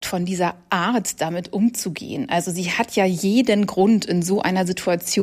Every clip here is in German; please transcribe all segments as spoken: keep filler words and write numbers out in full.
von dieser Art, damit umzugehen. Also sie hat ja jeden Grund in so einer Situation,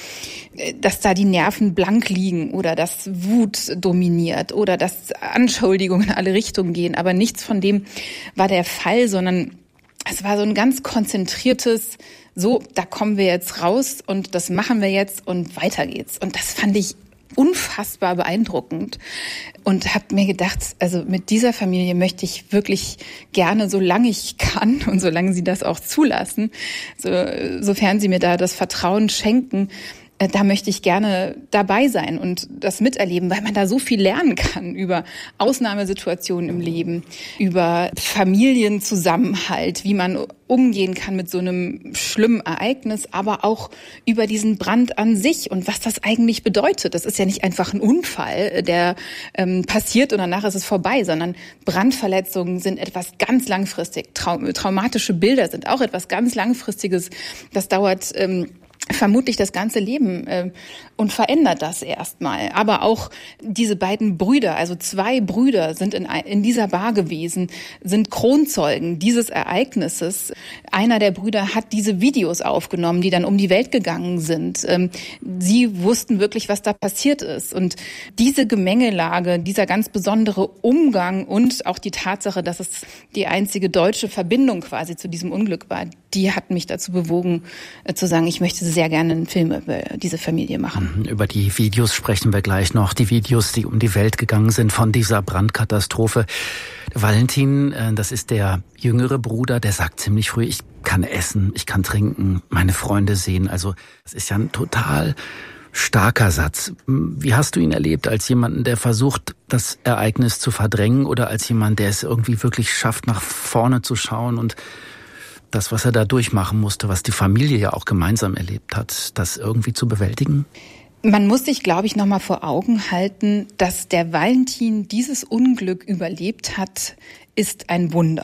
dass da die Nerven blank liegen oder dass Wut dominiert oder dass Anschuldigungen in alle Richtungen gehen. Aber nichts von dem war der Fall, sondern es war so ein ganz konzentriertes, so, da kommen wir jetzt raus und das machen wir jetzt und weiter geht's. Und das fand ich unfassbar beeindruckend und habe mir gedacht, also mit dieser Familie möchte ich wirklich gerne, solange ich kann und solange sie das auch zulassen, so, sofern sie mir da das Vertrauen schenken, da möchte ich gerne dabei sein und das miterleben, weil man da so viel lernen kann über Ausnahmesituationen im Leben, über Familienzusammenhalt, wie man umgehen kann mit so einem schlimmen Ereignis, aber auch über diesen Brand an sich und was das eigentlich bedeutet. Das ist ja nicht einfach ein Unfall, der ähm, passiert und danach ist es vorbei, sondern Brandverletzungen sind etwas ganz langfristig. Trau- traumatische Bilder sind auch etwas ganz Langfristiges. Das dauert ähm, vermutlich das ganze Leben äh, und verändert das erstmal. Aber auch diese beiden Brüder, also zwei Brüder sind in, in dieser Bar gewesen, sind Kronzeugen dieses Ereignisses. Einer der Brüder hat diese Videos aufgenommen, die dann um die Welt gegangen sind. Ähm, sie wussten wirklich, was da passiert ist. Und diese Gemengelage, dieser ganz besondere Umgang und auch die Tatsache, dass es die einzige deutsche Verbindung quasi zu diesem Unglück war, die hat mich dazu bewogen, äh, zu sagen, ich möchte sehr gerne einen Film über diese Familie machen. Über die Videos sprechen wir gleich noch. Die Videos, die um die Welt gegangen sind von dieser Brandkatastrophe. Valentin, das ist der jüngere Bruder, der sagt ziemlich früh, ich kann essen, ich kann trinken, meine Freunde sehen. Also das ist ja ein total starker Satz. Wie hast du ihn erlebt als jemanden, der versucht, das Ereignis zu verdrängen oder als jemand, der es irgendwie wirklich schafft, nach vorne zu schauen und das, was er da durchmachen musste, was die Familie ja auch gemeinsam erlebt hat, das irgendwie zu bewältigen? Man muss sich, glaube ich, noch mal vor Augen halten, dass der Valentin dieses Unglück überlebt hat, ist ein Wunder.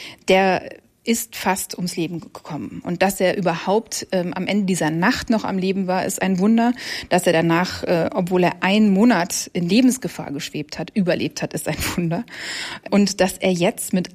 Der ist fast ums Leben gekommen. Und dass er überhaupt ähm, am Ende dieser Nacht noch am Leben war, ist ein Wunder. Dass er danach, äh, obwohl er einen Monat in Lebensgefahr geschwebt hat, überlebt hat, ist ein Wunder. Und dass er jetzt mit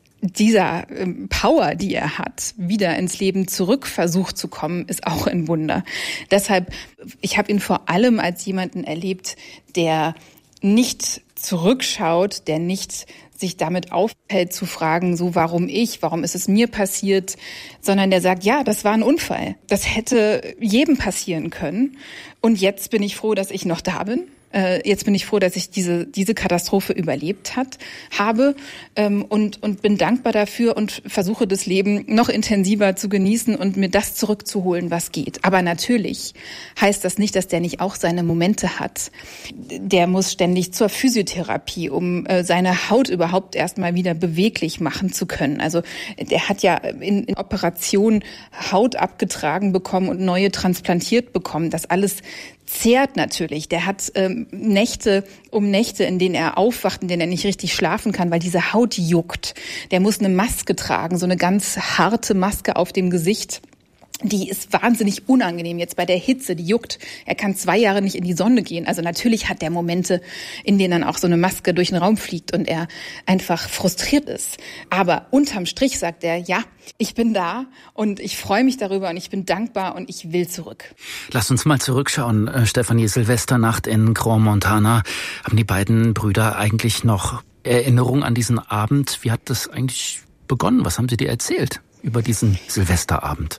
dieser Power, die er hat, wieder ins Leben zurück versucht zu kommen, ist auch ein Wunder. Deshalb, ich habe ihn vor allem als jemanden erlebt, der nicht zurückschaut, der nicht sich damit aufhält zu fragen, so warum ich, warum ist es mir passiert, sondern der sagt, ja, das war ein Unfall. Das hätte jedem passieren können. Und jetzt bin ich froh, dass ich noch da bin. Jetzt bin ich froh, dass ich diese diese Katastrophe überlebt hat, habe ähm, und und bin dankbar dafür und versuche das Leben noch intensiver zu genießen und mir das zurückzuholen, was geht. Aber natürlich heißt das nicht, dass der nicht auch seine Momente hat. Der muss ständig zur Physiotherapie, um äh, seine Haut überhaupt erstmal wieder beweglich machen zu können. Also der hat ja in, in Operationen Haut abgetragen bekommen und neue transplantiert bekommen. Das alles zehrt natürlich. Der hat ähm, Nächte um Nächte, in denen er aufwacht, in denen er nicht richtig schlafen kann, weil diese Haut juckt. Der muss eine Maske tragen, so eine ganz harte Maske auf dem Gesicht. Die ist wahnsinnig unangenehm jetzt bei der Hitze, die juckt. Er kann zwei Jahre nicht in die Sonne gehen. Also natürlich hat der Momente, in denen dann auch so eine Maske durch den Raum fliegt und er einfach frustriert ist. Aber unterm Strich sagt er, ja, ich bin da und ich freue mich darüber und ich bin dankbar und ich will zurück. Lass uns mal zurückschauen, äh, Stefanie. Silvesternacht in Grand Montana. Haben die beiden Brüder eigentlich noch Erinnerung an diesen Abend? Wie hat das eigentlich begonnen? Was haben sie dir erzählt über diesen Silvesterabend?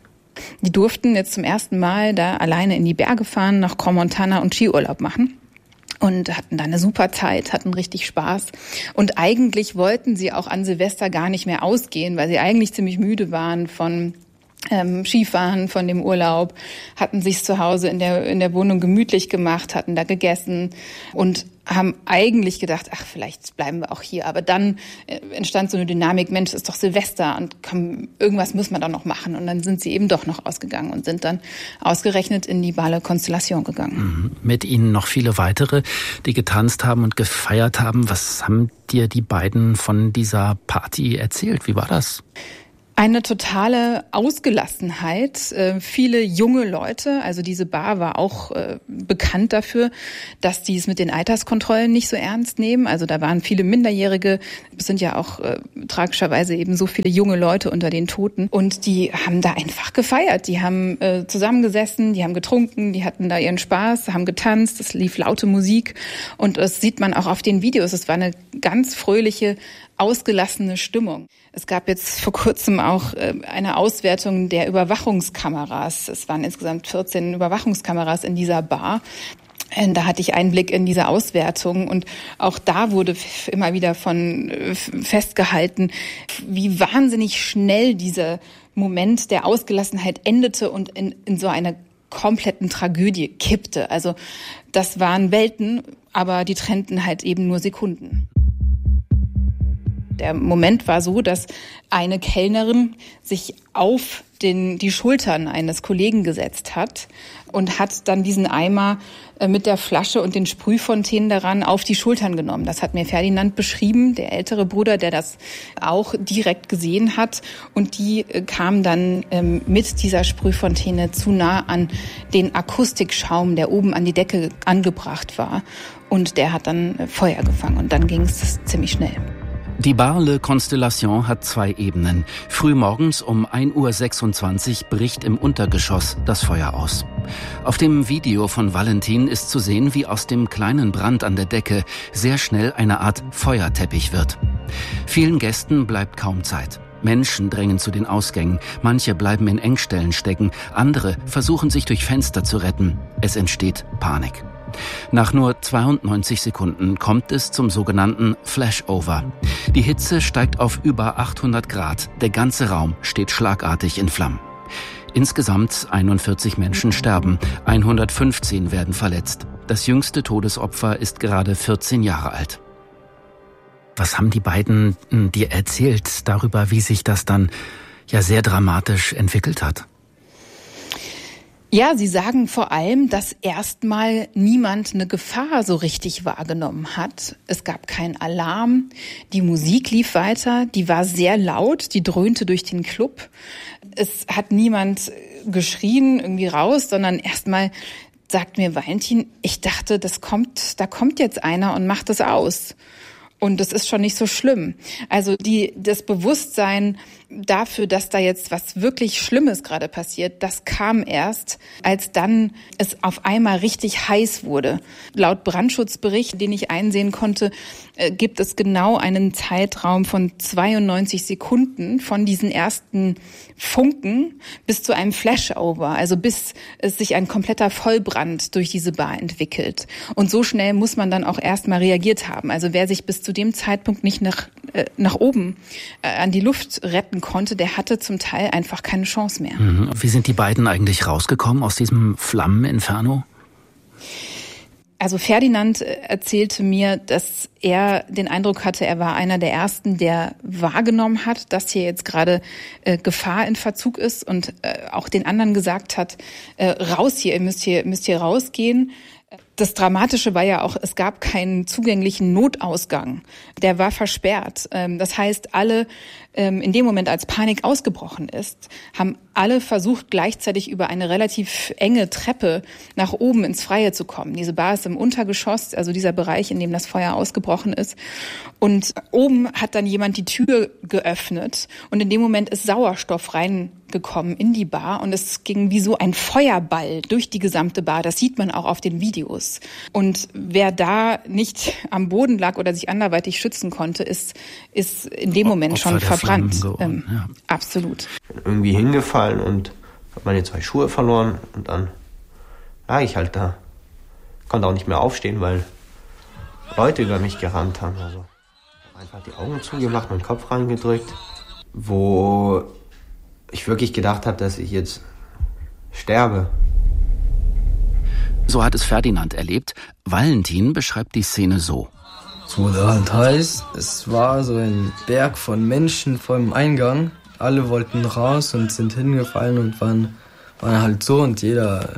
Die durften jetzt zum ersten Mal da alleine in die Berge fahren, nach Grand Montana und Skiurlaub machen. Und hatten da eine super Zeit, hatten richtig Spaß. Und eigentlich wollten sie auch an Silvester gar nicht mehr ausgehen, weil sie eigentlich ziemlich müde waren von ähm, Skifahren, von dem Urlaub, hatten sich zu Hause in der in der Wohnung gemütlich gemacht, hatten da gegessen und haben eigentlich gedacht, ach, vielleicht bleiben wir auch hier. Aber dann äh, entstand so eine Dynamik, Mensch, ist doch Silvester und komm, irgendwas muss man doch noch machen. Und dann sind sie eben doch noch ausgegangen und sind dann ausgerechnet in die Bale Constellation gegangen. Mhm. Mit ihnen noch viele weitere, die getanzt haben und gefeiert haben. Was haben dir die beiden von dieser Party erzählt? Wie war das? Eine totale Ausgelassenheit. Äh, viele junge Leute, also diese Bar war auch äh, bekannt dafür, dass die es mit den Alterskontrollen nicht so ernst nehmen. Also da waren viele Minderjährige, es sind ja auch äh, tragischerweise eben so viele junge Leute unter den Toten. Und die haben da einfach gefeiert. Die haben äh, zusammengesessen, die haben getrunken, die hatten da ihren Spaß, haben getanzt, es lief laute Musik. Und das sieht man auch auf den Videos. Es war eine ganz fröhliche, ausgelassene Stimmung. Es gab jetzt vor kurzem auch eine Auswertung der Überwachungskameras. Es waren insgesamt vierzehn Überwachungskameras in dieser Bar. Da hatte ich Einblick in diese Auswertung und auch da wurde immer wieder von festgehalten, wie wahnsinnig schnell dieser Moment der Ausgelassenheit endete und in, in so eine kompletten Tragödie kippte. Also das waren Welten, aber die trennten halt eben nur Sekunden. Der Moment war so, dass eine Kellnerin sich auf den, die Schultern eines Kollegen gesetzt hat und hat dann diesen Eimer mit der Flasche und den Sprühfontänen daran auf die Schultern genommen. Das hat mir Ferdinand beschrieben, der ältere Bruder, der das auch direkt gesehen hat. Und die kam dann ähm, mit dieser Sprühfontäne zu nah an den Akustikschaum, der oben an die Decke angebracht war. Und der hat dann Feuer gefangen und dann ging es ziemlich schnell. Die Bar Le Constellation hat zwei Ebenen. Frühmorgens um ein Uhr sechsundzwanzig bricht im Untergeschoss das Feuer aus. Auf dem Video von Valentin ist zu sehen, wie aus dem kleinen Brand an der Decke sehr schnell eine Art Feuerteppich wird. Vielen Gästen bleibt kaum Zeit. Menschen drängen zu den Ausgängen, manche bleiben in Engstellen stecken, andere versuchen sich durch Fenster zu retten. Es entsteht Panik. Nach nur zweiundneunzig Sekunden kommt es zum sogenannten Flashover. Die Hitze steigt auf über achthundert Grad. Der ganze Raum steht schlagartig in Flammen. Insgesamt einundvierzig Menschen sterben, hundertfünfzehn werden verletzt. Das jüngste Todesopfer ist gerade vierzehn Jahre alt. Was haben die beiden dir erzählt darüber, wie sich das dann ja sehr dramatisch entwickelt hat? Ja, sie sagen vor allem, dass erstmal niemand eine Gefahr so richtig wahrgenommen hat. Es gab keinen Alarm, die Musik lief weiter, die war sehr laut, die dröhnte durch den Club. Es hat niemand geschrien irgendwie raus, sondern erstmal sagt mir Valentin, ich dachte, das kommt, da kommt jetzt einer und macht es aus. Und das ist schon nicht so schlimm. Also die, das Bewusstsein dafür, dass da jetzt was wirklich Schlimmes gerade passiert, das kam erst, als dann es auf einmal richtig heiß wurde. Laut Brandschutzbericht, den ich einsehen konnte, äh, gibt es genau einen Zeitraum von zweiundneunzig Sekunden von diesen ersten Funken bis zu einem Flashover, also bis es sich ein kompletter Vollbrand durch diese Bar entwickelt. Und so schnell muss man dann auch erstmal reagiert haben. Also wer sich bis zu dem Zeitpunkt nicht nach, äh, nach oben äh, an die Luft retten konnte, der hatte zum Teil einfach keine Chance mehr. Mhm. Wie sind die beiden eigentlich rausgekommen aus diesem Flammeninferno? Also Ferdinand erzählte mir, dass er den Eindruck hatte, er war einer der Ersten, der wahrgenommen hat, dass hier jetzt gerade äh, Gefahr in Verzug ist und äh, auch den anderen gesagt hat, äh, raus hier, ihr müsst hier, müsst hier rausgehen. Das Dramatische war ja auch, es gab keinen zugänglichen Notausgang. Der war versperrt. Das heißt, alle, in dem Moment, als Panik ausgebrochen ist, haben alle versucht, gleichzeitig über eine relativ enge Treppe nach oben ins Freie zu kommen. Diese Bar ist im Untergeschoss, also dieser Bereich, in dem das Feuer ausgebrochen ist. Und oben hat dann jemand die Tür geöffnet und in dem Moment ist Sauerstoff reingekommen in die Bar und es ging wie so ein Feuerball durch die gesamte Bar. Das sieht man auch auf den Videos. Und wer da nicht am Boden lag oder sich anderweitig schützen konnte, ist, ist in dem Moment Opfer schon verbrannt. So, ähm, ja. Absolut. Bin irgendwie hingefallen und habe meine zwei Schuhe verloren und dann lag ich halt da. Konnte auch nicht mehr aufstehen, weil Leute über mich gerannt haben. Also ich habe einfach die Augen zugemacht, meinen Kopf reingedrückt, wo ich wirklich gedacht habe, dass ich jetzt sterbe. So hat es Ferdinand erlebt. Valentin beschreibt die Szene so. Es wurde halt heiß. Es war so ein Berg von Menschen vor dem Eingang. Alle wollten raus und sind hingefallen und waren, waren halt so und jeder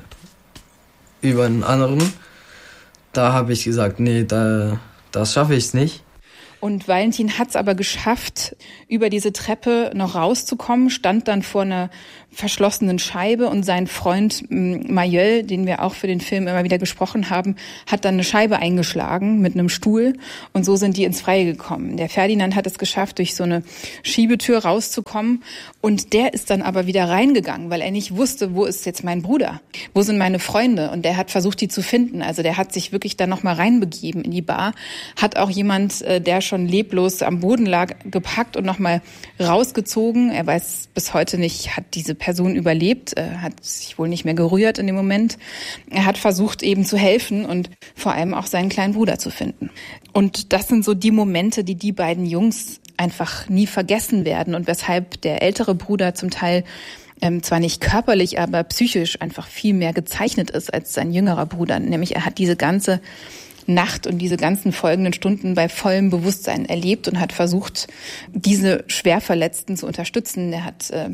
über den anderen. Da habe ich gesagt, nee, da, das schaffe ich nicht. Und Valentin hat es aber geschafft, über diese Treppe noch rauszukommen, stand dann vor einer verschlossenen Scheibe und sein Freund Mayol, den wir auch für den Film immer wieder gesprochen haben, hat dann eine Scheibe eingeschlagen mit einem Stuhl und so sind die ins Freie gekommen. Der Ferdinand hat es geschafft, durch so eine Schiebetür rauszukommen und der ist dann aber wieder reingegangen, weil er nicht wusste, wo ist jetzt mein Bruder, wo sind meine Freunde, und der hat versucht, die zu finden. Also der hat sich wirklich dann nochmal reinbegeben in die Bar, hat auch jemand, der schon leblos am Boden lag, gepackt und nochmal rausgezogen. Er weiß bis heute nicht, hat diese Person überlebt, hat sich wohl nicht mehr gerührt in dem Moment. Er hat versucht eben zu helfen und vor allem auch seinen kleinen Bruder zu finden. Und das sind so die Momente, die die beiden Jungs einfach nie vergessen werden und weshalb der ältere Bruder zum Teil ähm, zwar nicht körperlich, aber psychisch einfach viel mehr gezeichnet ist als sein jüngerer Bruder. Nämlich er hat diese ganze Nacht und diese ganzen folgenden Stunden bei vollem Bewusstsein erlebt und hat versucht, diese Schwerverletzten zu unterstützen. Er hat äh,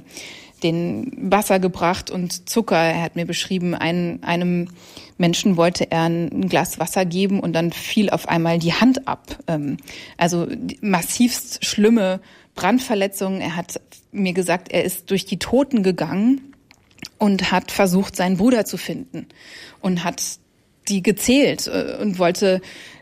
den Wasser gebracht und Zucker. Er hat mir beschrieben, ein, einem Menschen wollte er ein Glas Wasser geben und dann fiel auf einmal die Hand ab. Ähm, also massivst schlimme Brandverletzungen. Er hat mir gesagt, er ist durch die Toten gegangen und hat versucht, seinen Bruder zu finden und hat die gezählt und wollte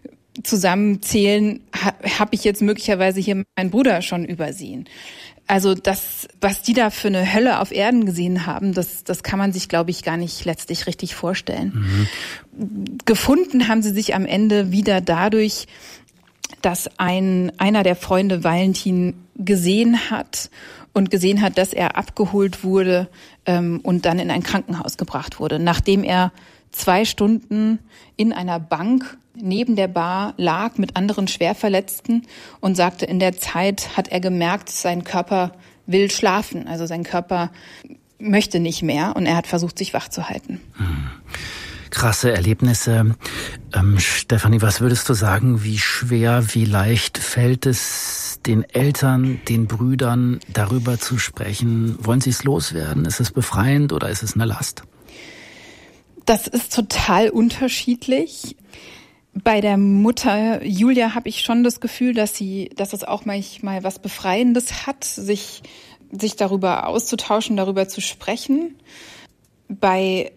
zusammenzählen, ha, habe ich jetzt möglicherweise hier meinen Bruder schon übersehen. Also das, was die da für eine Hölle auf Erden gesehen haben, das, das kann man sich, glaube ich, gar nicht letztlich richtig vorstellen. Mhm. Gefunden haben sie sich am Ende wieder dadurch, dass ein einer der Freunde Valentin gesehen hat und gesehen hat, dass er abgeholt wurde ähm, und dann in ein Krankenhaus gebracht wurde, nachdem er zwei Stunden in einer Bank neben der Bar lag mit anderen Schwerverletzten und sagte, in der Zeit hat er gemerkt, sein Körper will schlafen. Also sein Körper möchte nicht mehr und er hat versucht, sich wach zu halten. Hm. Krasse Erlebnisse. Ähm, Stefanie, was würdest du sagen, wie schwer, wie leicht fällt es den Eltern, den Brüdern, darüber zu sprechen? Wollen sie es loswerden? Ist es befreiend oder ist es eine Last? Das ist total unterschiedlich. Bei der Mutter Julia habe ich schon das Gefühl, dass sie, dass es auch manchmal was Befreiendes hat, sich, sich darüber auszutauschen, darüber zu sprechen. Bei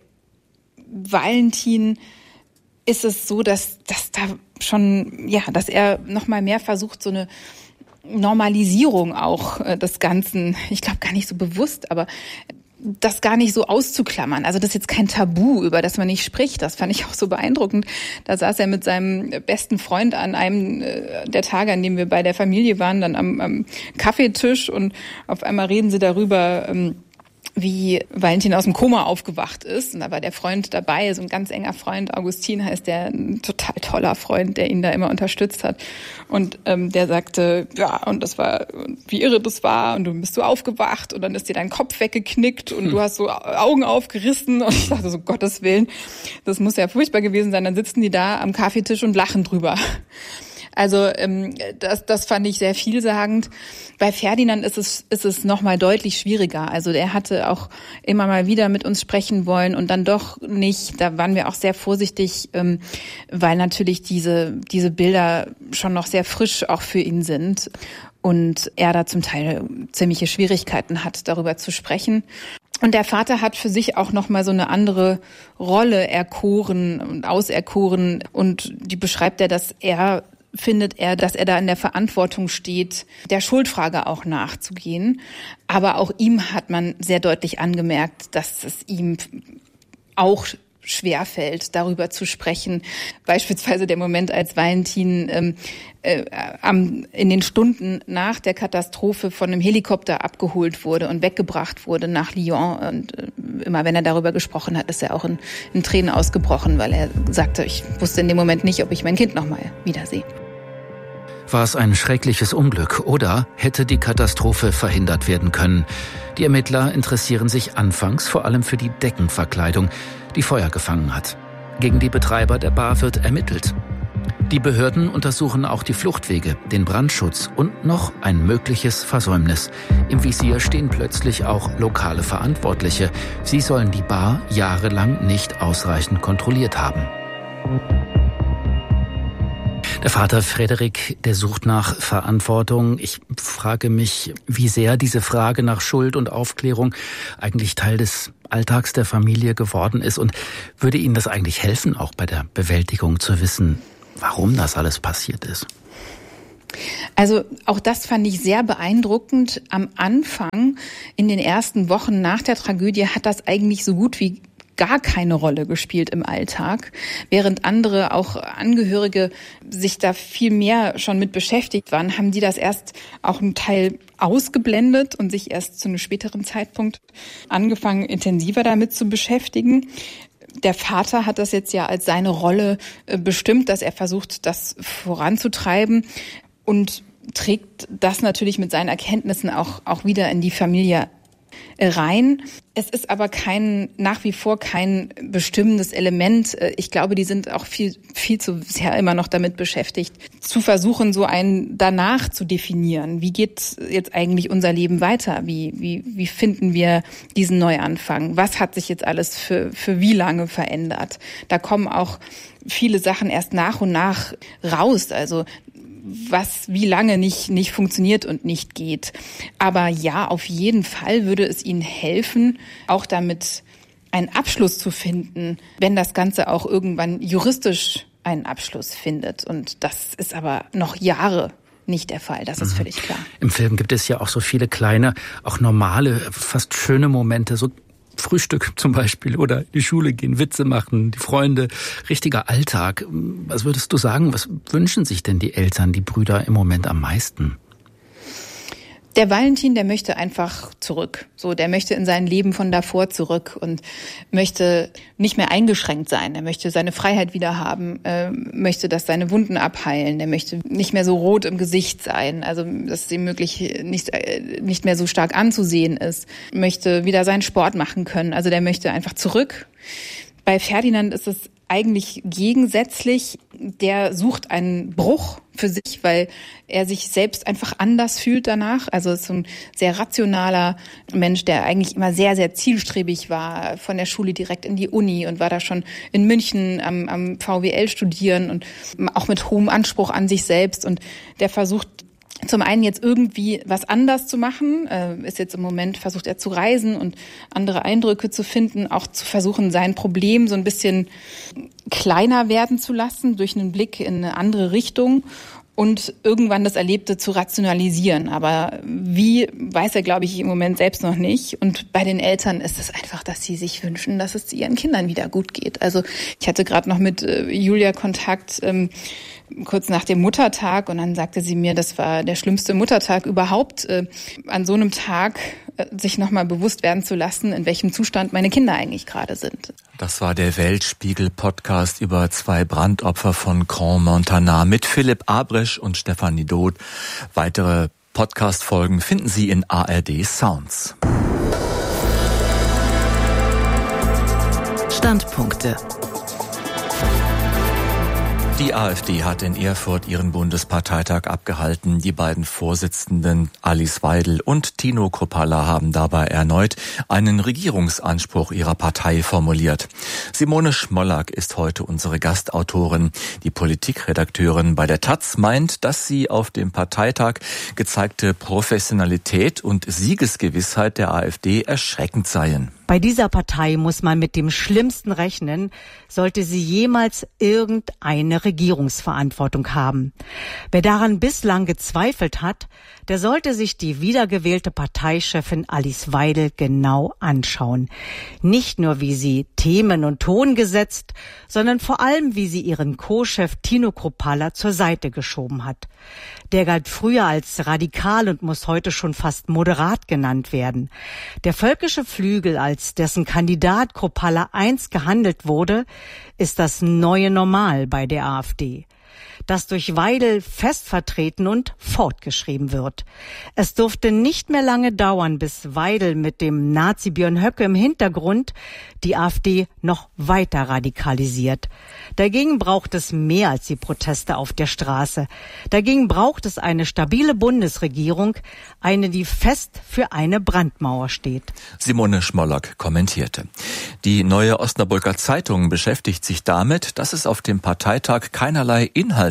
Valentin ist es so, dass, dass da schon, ja, dass er noch mal mehr versucht, so eine Normalisierung auch äh, des Ganzen, ich glaube gar nicht so bewusst, aber das gar nicht so auszuklammern. Also das ist jetzt kein Tabu, über das man nicht spricht. Das fand ich auch so beeindruckend. Da saß er mit seinem besten Freund an einem der Tage, an dem wir bei der Familie waren, dann am, am Kaffeetisch und auf einmal reden sie darüber, wie Valentin aus dem Koma aufgewacht ist. Und da war der Freund dabei, so ein ganz enger Freund, Augustin heißt der, ein total toller Freund, der ihn da immer unterstützt hat. Und ähm, der sagte, ja, und das war, wie irre das war, und du bist so aufgewacht und dann ist dir dein Kopf weggeknickt und hm. du hast so Augen aufgerissen. Und ich dachte so, Gottes Willen, das muss ja furchtbar gewesen sein. Dann sitzen die da am Kaffeetisch und lachen drüber. Also ähm, das, das fand ich sehr vielsagend. Bei Ferdinand ist es ist es noch mal deutlich schwieriger. Also er hatte auch immer mal wieder mit uns sprechen wollen und dann doch nicht. Da waren wir auch sehr vorsichtig, ähm, weil natürlich diese diese Bilder schon noch sehr frisch auch für ihn sind und er da zum Teil ziemliche Schwierigkeiten hat, darüber zu sprechen. Und der Vater hat für sich auch noch mal so eine andere Rolle erkoren und auserkoren, und die beschreibt er, dass er findet er, dass er da in der Verantwortung steht, der Schuldfrage auch nachzugehen. Aber auch ihm hat man sehr deutlich angemerkt, dass es ihm auch schwerfällt, darüber zu sprechen. Beispielsweise der Moment, als Valentin ähm, äh, am, in den Stunden nach der Katastrophe von einem Helikopter abgeholt wurde und weggebracht wurde nach Lyon. Und äh, immer wenn er darüber gesprochen hat, ist er auch in, in Tränen ausgebrochen, weil er sagte, ich wusste in dem Moment nicht, ob ich mein Kind noch mal wiedersehe. War es ein schreckliches Unglück oder hätte die Katastrophe verhindert werden können? Die Ermittler interessieren sich anfangs vor allem für die Deckenverkleidung, die Feuer gefangen hat. Gegen die Betreiber der Bar wird ermittelt. Die Behörden untersuchen auch die Fluchtwege, den Brandschutz und noch ein mögliches Versäumnis. Im Visier stehen plötzlich auch lokale Verantwortliche. Sie sollen die Bar jahrelang nicht ausreichend kontrolliert haben. Der Vater Frederik, der sucht nach Verantwortung. Ich frage mich, wie sehr diese Frage nach Schuld und Aufklärung eigentlich Teil des Alltags der Familie geworden ist. Und würde Ihnen das eigentlich helfen, auch bei der Bewältigung zu wissen, warum das alles passiert ist? Also auch das fand ich sehr beeindruckend. Am Anfang, in den ersten Wochen nach der Tragödie, hat das eigentlich so gut wie gar keine Rolle gespielt im Alltag, während andere, auch Angehörige, sich da viel mehr schon mit beschäftigt waren, haben die das erst auch einen Teil ausgeblendet und sich erst zu einem späteren Zeitpunkt angefangen, intensiver damit zu beschäftigen. Der Vater hat das jetzt ja als seine Rolle bestimmt, dass er versucht, das voranzutreiben und trägt das natürlich mit seinen Erkenntnissen auch, auch wieder in die Familie rein. Es ist aber kein, nach wie vor kein bestimmendes Element. Ich glaube, die sind auch viel, viel zu sehr immer noch damit beschäftigt, zu versuchen, so ein danach zu definieren. Wie geht jetzt eigentlich unser Leben weiter? Wie, wie, wie finden wir diesen Neuanfang? Was hat sich jetzt alles für, für wie lange verändert? Da kommen auch viele Sachen erst nach und nach raus. Also, was wie lange nicht nicht funktioniert und nicht geht. Aber ja, auf jeden Fall würde es Ihnen helfen, auch damit einen Abschluss zu finden, wenn das Ganze auch irgendwann juristisch einen Abschluss findet. Und das ist aber noch Jahre nicht der Fall, das ist mhm. völlig klar. Im Film gibt es ja auch so viele kleine, auch normale, fast schöne Momente, so Frühstück zum Beispiel oder in die Schule gehen, Witze machen, die Freunde, richtiger Alltag. Was würdest du sagen, was wünschen sich denn die Eltern, die Brüder im Moment am meisten? Der Valentin, der möchte einfach zurück. So, der möchte in sein Leben von davor zurück und möchte nicht mehr eingeschränkt sein. Er möchte seine Freiheit wieder haben, äh, möchte, dass seine Wunden abheilen. Der möchte nicht mehr so rot im Gesicht sein, also dass es ihm möglich nicht äh, nicht mehr so stark anzusehen ist. Möchte wieder seinen Sport machen können. Also der möchte einfach zurück. Bei Ferdinand ist es eigentlich gegensätzlich. Der sucht einen Bruch für sich, weil er sich selbst einfach anders fühlt danach. Also ist so ein sehr rationaler Mensch, der eigentlich immer sehr, sehr zielstrebig war, von der Schule direkt in die Uni und war da schon in München am, am V W L studieren und auch mit hohem Anspruch an sich selbst. Und der versucht zum einen jetzt irgendwie was anders zu machen, äh, ist jetzt im Moment, versucht er zu reisen und andere Eindrücke zu finden, auch zu versuchen, sein Problem so ein bisschen kleiner werden zu lassen durch einen Blick in eine andere Richtung und irgendwann das Erlebte zu rationalisieren. Aber wie, weiß er, glaube ich, im Moment selbst noch nicht. Und bei den Eltern ist es einfach, dass sie sich wünschen, dass es ihren Kindern wieder gut geht. Also ich hatte gerade noch mit äh, Julia Kontakt, ähm, kurz nach dem Muttertag, und dann sagte sie mir, das war der schlimmste Muttertag überhaupt, äh, an so einem Tag äh, sich nochmal bewusst werden zu lassen, in welchem Zustand meine Kinder eigentlich gerade sind. Das war der Weltspiegel-Podcast über zwei Brandopfer von Grand Montana mit Philipp Abrisch und Stefanie Doth. Weitere Podcast-Folgen finden Sie in A R D Sounds. Standpunkte. Die AfD hat in Erfurt ihren Bundesparteitag abgehalten. Die beiden Vorsitzenden Alice Weidel und Tino Kruppalla haben dabei erneut einen Regierungsanspruch ihrer Partei formuliert. Simone Schmollack ist heute unsere Gastautorin. Die Politikredakteurin bei der Taz meint, dass sie auf dem Parteitag gezeigte Professionalität und Siegesgewissheit der AfD erschreckend seien. Bei dieser Partei muss man mit dem Schlimmsten rechnen, sollte sie jemals irgendeine Regierungsverantwortung haben. Wer daran bislang gezweifelt hat, der sollte sich die wiedergewählte Parteichefin Alice Weidel genau anschauen. Nicht nur, wie sie Themen und Ton gesetzt, sondern vor allem, wie sie ihren Co-Chef Tino Kruppalla zur Seite geschoben hat. Der galt früher als radikal und muss heute schon fast moderat genannt werden. Der völkische Flügel, als dessen Kandidat Kruppalla einst gehandelt wurde, ist das neue Normal bei der AfD, das durch Weidel fest vertreten und fortgeschrieben wird. Es durfte nicht mehr lange dauern, bis Weidel mit dem Nazi Björn Höcke im Hintergrund die AfD noch weiter radikalisiert. Dagegen braucht es mehr als die Proteste auf der Straße. Dagegen braucht es eine stabile Bundesregierung, eine, die fest für eine Brandmauer steht. Simone Schmollack kommentierte. Die Neue Osnabrücker Zeitung beschäftigt sich damit, dass es auf dem Parteitag keinerlei Inhalt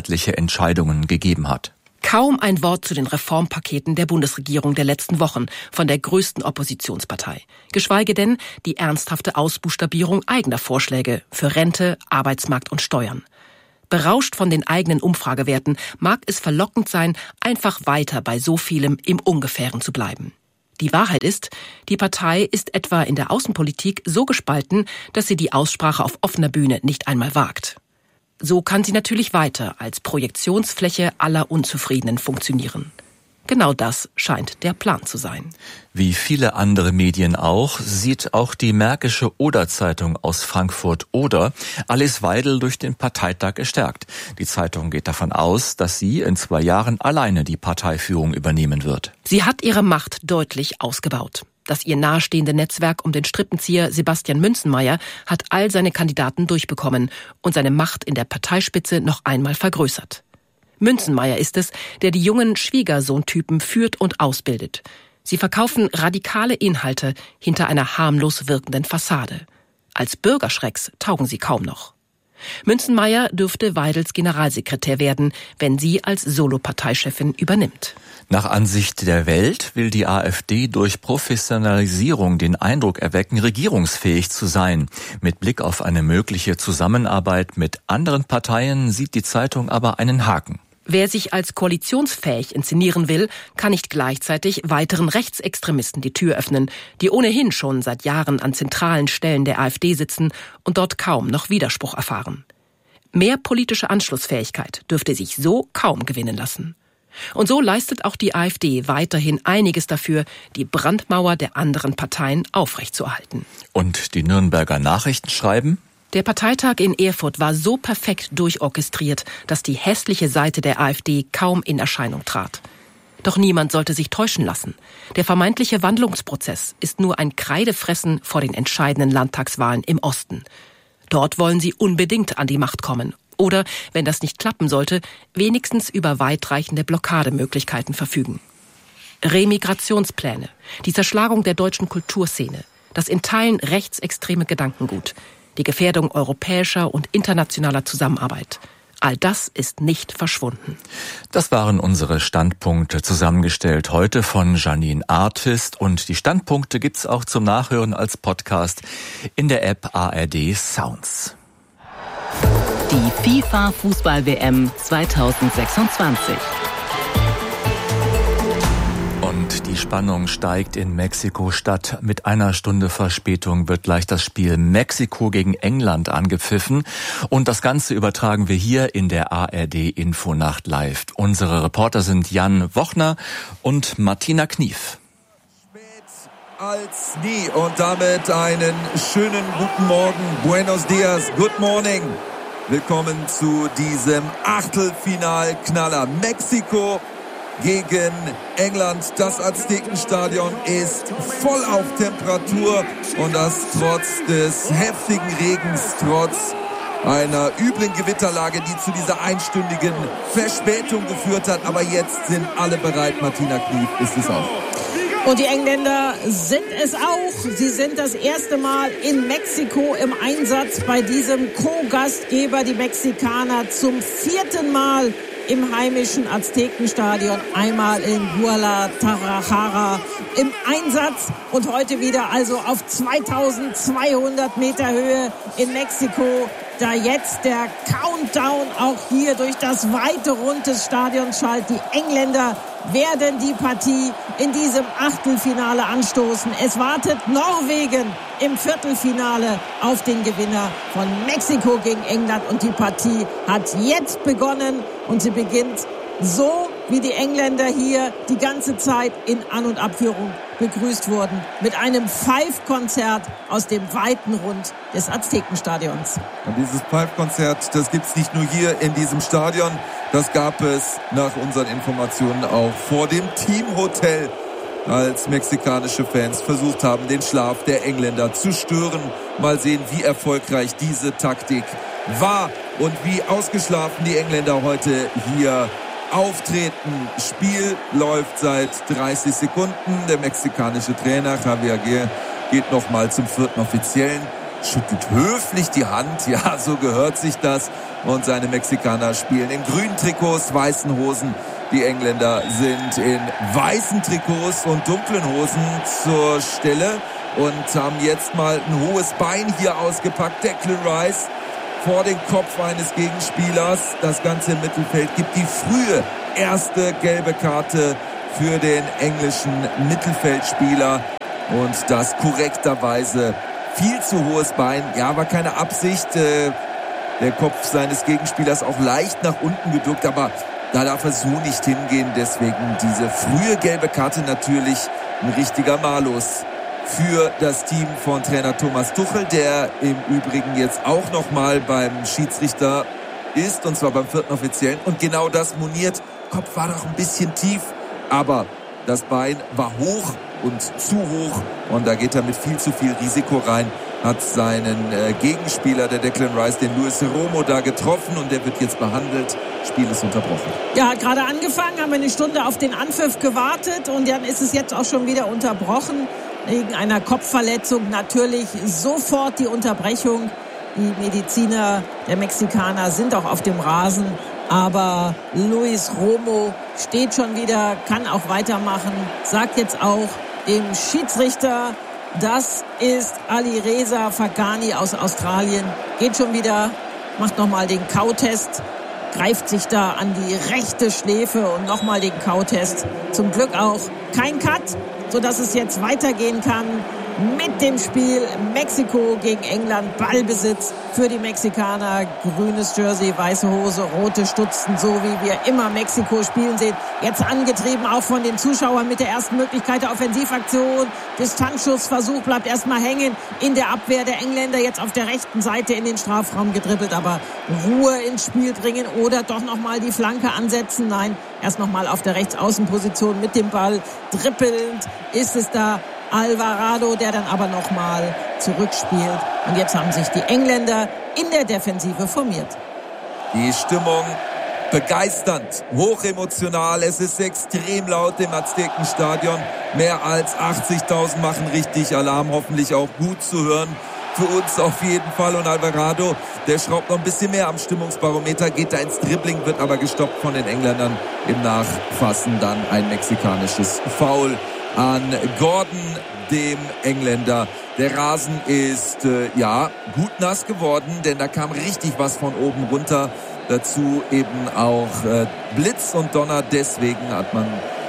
mehrheitliche Entscheidungen gegeben hat. Kaum ein Wort zu den Reformpaketen der Bundesregierung der letzten Wochen von der größten Oppositionspartei. Geschweige denn die ernsthafte Ausbuchstabierung eigener Vorschläge für Rente, Arbeitsmarkt und Steuern. Berauscht von den eigenen Umfragewerten mag es verlockend sein, einfach weiter bei so vielem im Ungefähren zu bleiben. Die Wahrheit ist, die Partei ist etwa in der Außenpolitik so gespalten, dass sie die Aussprache auf offener Bühne nicht einmal wagt. So kann sie natürlich weiter als Projektionsfläche aller Unzufriedenen funktionieren. Genau das scheint der Plan zu sein. Wie viele andere Medien auch, sieht auch die Märkische Oder-Zeitung aus Frankfurt-Oder Alice Weidel durch den Parteitag gestärkt. Die Zeitung geht davon aus, dass sie in zwei Jahren alleine die Parteiführung übernehmen wird. Sie hat ihre Macht deutlich ausgebaut. Das ihr nahestehende Netzwerk um den Strippenzieher Sebastian Münzenmaier hat all seine Kandidaten durchbekommen und seine Macht in der Parteispitze noch einmal vergrößert. Münzenmaier ist es, der die jungen Schwiegersohntypen führt und ausbildet. Sie verkaufen radikale Inhalte hinter einer harmlos wirkenden Fassade. Als Bürgerschrecks taugen sie kaum noch. Münzenmaier dürfte Weidels Generalsekretär werden, wenn sie als Solo-Parteichefin übernimmt. Nach Ansicht der Welt will die AfD durch Professionalisierung den Eindruck erwecken, regierungsfähig zu sein. Mit Blick auf eine mögliche Zusammenarbeit mit anderen Parteien sieht die Zeitung aber einen Haken. Wer sich als koalitionsfähig inszenieren will, kann nicht gleichzeitig weiteren Rechtsextremisten die Tür öffnen, die ohnehin schon seit Jahren an zentralen Stellen der AfD sitzen und dort kaum noch Widerspruch erfahren. Mehr politische Anschlussfähigkeit dürfte sich so kaum gewinnen lassen. Und so leistet auch die AfD weiterhin einiges dafür, die Brandmauer der anderen Parteien aufrechtzuerhalten. Und die Nürnberger Nachrichten schreiben: Der Parteitag in Erfurt war so perfekt durchorchestriert, dass die hässliche Seite der AfD kaum in Erscheinung trat. Doch niemand sollte sich täuschen lassen. Der vermeintliche Wandlungsprozess ist nur ein Kreidefressen vor den entscheidenden Landtagswahlen im Osten. Dort wollen sie unbedingt an die Macht kommen. Oder, wenn das nicht klappen sollte, wenigstens über weitreichende Blockademöglichkeiten verfügen. Remigrationspläne, die Zerschlagung der deutschen Kulturszene, das in Teilen rechtsextreme Gedankengut, die Gefährdung europäischer und internationaler Zusammenarbeit. All das ist nicht verschwunden. Das waren unsere Standpunkte, zusammengestellt heute von Janine Artwist. Und die Standpunkte gibt's auch zum Nachhören als Podcast in der App A R D Sounds. Die FIFA-Fußball-W M zweitausendsechsundzwanzig. Und die Spannung steigt in Mexiko-Stadt. Mit einer Stunde Verspätung wird gleich das Spiel Mexiko gegen England angepfiffen. Und das Ganze übertragen wir hier in der A R D Infonacht live. Unsere Reporter sind Jan Wochner und Martina Knief. Als nie und damit einen schönen guten Morgen. Buenos dias, good morning. Willkommen zu diesem Achtelfinalknaller. Mexiko gegen England. Das Aztekenstadion ist voll auf Temperatur und das trotz des heftigen Regens, trotz einer üblen Gewitterlage, die zu dieser einstündigen Verspätung geführt hat. Aber jetzt sind alle bereit. Martina Knief ist es auch. Und die Engländer sind es auch. Sie sind das erste Mal in Mexiko im Einsatz bei diesem Co-Gastgeber, die Mexikaner, zum vierten Mal im heimischen Aztekenstadion, einmal in Guadalajara im Einsatz und heute wieder also auf zweitausendzweihundert Meter Höhe in Mexiko. Da jetzt der Countdown auch hier durch das weite Rund des Stadions schallt. Die Engländer werden die Partie in diesem Achtelfinale anstoßen. Es wartet Norwegen im Viertelfinale auf den Gewinner von Mexiko gegen England. Und die Partie hat jetzt begonnen und sie beginnt so, wie die Engländer hier die ganze Zeit in An- und Abführung begrüßt wurden, mit einem Pfeifkonzert aus dem weiten Rund des Aztekenstadions. Und dieses Pfeifkonzert, das gibt's nicht nur hier in diesem Stadion, das gab es nach unseren Informationen auch vor dem Teamhotel, als mexikanische Fans versucht haben, den Schlaf der Engländer zu stören. Mal sehen, wie erfolgreich diese Taktik war und wie ausgeschlafen die Engländer heute hier auftreten. Spiel läuft seit dreißig Sekunden. Der mexikanische Trainer Javier Aguirre geht nochmal zum vierten offiziellen schüttelt höflich die Hand. Ja, so gehört sich das. Und seine Mexikaner spielen in grünen Trikots, weißen Hosen. Die Engländer sind in weißen Trikots und dunklen Hosen zur Stelle und haben jetzt mal ein hohes Bein hier ausgepackt. Declan Rice vor den Kopf eines Gegenspielers. Das Ganze im Mittelfeld gibt die frühe erste gelbe Karte für den englischen Mittelfeldspieler. Und das korrekterweise viel zu hohes Bein. Ja, war keine Absicht. Äh, der Kopf seines Gegenspielers auch leicht nach unten geduckt, aber da darf er so nicht hingehen. Deswegen diese frühe gelbe Karte natürlich ein richtiger Malus für das Team von Trainer Thomas Tuchel, der im Übrigen jetzt auch nochmal beim Schiedsrichter ist, und zwar beim vierten Offiziellen. Und genau das moniert. Kopf war doch ein bisschen tief, aber das Bein war hoch und zu hoch. Und da geht er mit viel zu viel Risiko rein. Hat seinen äh, Gegenspieler, der Declan Rice, den Luis Romo, da getroffen und der wird jetzt behandelt. Spiel ist unterbrochen. Ja, hat gerade angefangen, haben wir eine Stunde auf den Anpfiff gewartet und dann ist es jetzt auch schon wieder unterbrochen. Wegen einer Kopfverletzung natürlich sofort die Unterbrechung. Die Mediziner der Mexikaner sind auch auf dem Rasen, aber Luis Romo steht schon wieder, kann auch weitermachen, sagt jetzt auch dem Schiedsrichter, das ist Alireza Fagani aus Australien. Geht schon wieder, macht nochmal den Kautest, greift sich da an die rechte Schläfe und nochmal den Kautest. Zum Glück auch kein Cut, sodass es jetzt weitergehen kann mit dem Spiel Mexiko gegen England. Ballbesitz für die Mexikaner. Grünes Jersey, weiße Hose, rote Stutzen, so wie wir immer Mexiko spielen sehen. Jetzt angetrieben auch von den Zuschauern mit der ersten Möglichkeit der Offensivaktion. Distanzschussversuch bleibt erstmal hängen in der Abwehr der Engländer. Jetzt auf der rechten Seite in den Strafraum gedribbelt, aber Ruhe ins Spiel bringen oder doch nochmal die Flanke ansetzen. Nein, erst nochmal auf der Rechtsaußenposition mit dem Ball. Dribbelnd ist es da Alvarado, der dann aber nochmal zurückspielt. Und jetzt haben sich die Engländer in der Defensive formiert. Die Stimmung begeisternd, hochemotional. Es ist extrem laut im Aztekenstadion. Mehr als achtzigtausend machen richtig Alarm. Hoffentlich auch gut zu hören. Für uns auf jeden Fall. Und Alvarado, der schraubt noch ein bisschen mehr am Stimmungsbarometer, geht da ins Dribbling, wird aber gestoppt von den Engländern. Im Nachfassen dann ein mexikanisches Foul an Gordon, dem Engländer. Der Rasen ist, äh, ja, gut nass geworden, denn da kam richtig was von oben runter. Dazu eben auch äh, Blitz und Donner. Deswegen hat man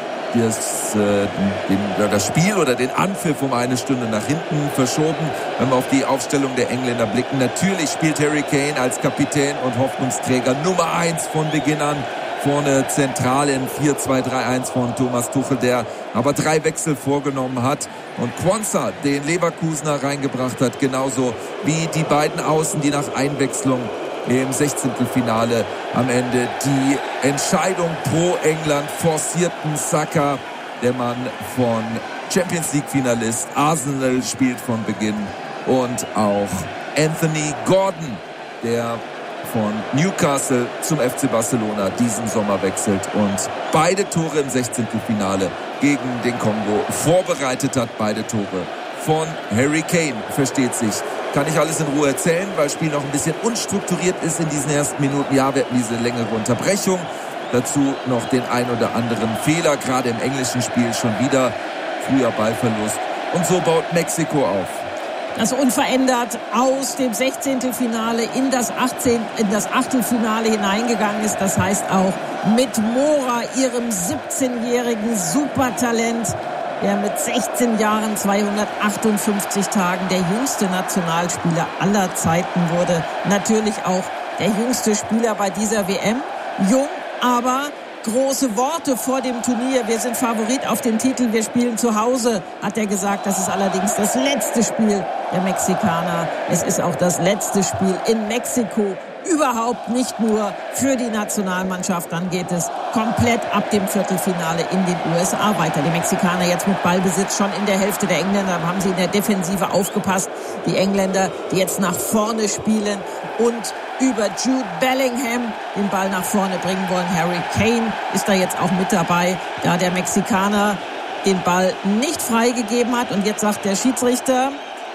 das, äh, den, das Spiel oder den Anpfiff um eine Stunde nach hinten verschoben. Wenn wir auf die Aufstellung der Engländer blicken, natürlich spielt Harry Kane als Kapitän und Hoffnungsträger Nummer eins von Beginn an. Vorne zentral in vier zwei drei eins von Thomas Tuchel, der aber drei Wechsel vorgenommen hat und Quansah den Leverkusener reingebracht hat, genauso wie die beiden Außen, die nach Einwechslung im Sechzehntelfinale am Ende die Entscheidung pro England forcierten. Saka, der Mann von Champions League Finalist Arsenal, spielt von Beginn, und auch Anthony Gordon, der von Newcastle zum F C Barcelona diesen Sommer wechselt und beide Tore im Sechzehntelfinale gegen den Kongo vorbereitet hat. Beide Tore von Harry Kane, versteht sich. Kann ich alles in Ruhe erzählen, weil das Spiel noch ein bisschen unstrukturiert ist in diesen ersten Minuten. Ja, wir hatten diese längere Unterbrechung. Dazu noch den ein oder anderen Fehler, gerade im englischen Spiel schon wieder. Früher Ballverlust. Und so baut Mexiko auf. Das unverändert aus dem Sechzehntelfinale in das, achtzehn, in das Achtelfinale hineingegangen ist. Das heißt auch mit Mora, ihrem siebzehnjährigen Supertalent, der mit sechzehn Jahren, zweihundertachtundfünfzig Tagen der jüngste Nationalspieler aller Zeiten wurde. Natürlich auch der jüngste Spieler bei dieser W M. Jung, aber große Worte vor dem Turnier. Wir sind Favorit auf den Titel, wir spielen zu Hause, hat er gesagt. Das ist allerdings das letzte Spiel der Mexikaner. Es ist auch das letzte Spiel in Mexiko. Überhaupt nicht nur für die Nationalmannschaft. Dann geht es komplett ab dem Viertelfinale in den U S A weiter. Die Mexikaner jetzt mit Ballbesitz schon in der Hälfte der Engländer. Da haben sie in der Defensive aufgepasst. Die Engländer, die jetzt nach vorne spielen und über Jude Bellingham den Ball nach vorne bringen wollen. Harry Kane ist da jetzt auch mit dabei, da der Mexikaner den Ball nicht freigegeben hat. Und jetzt sagt der Schiedsrichter,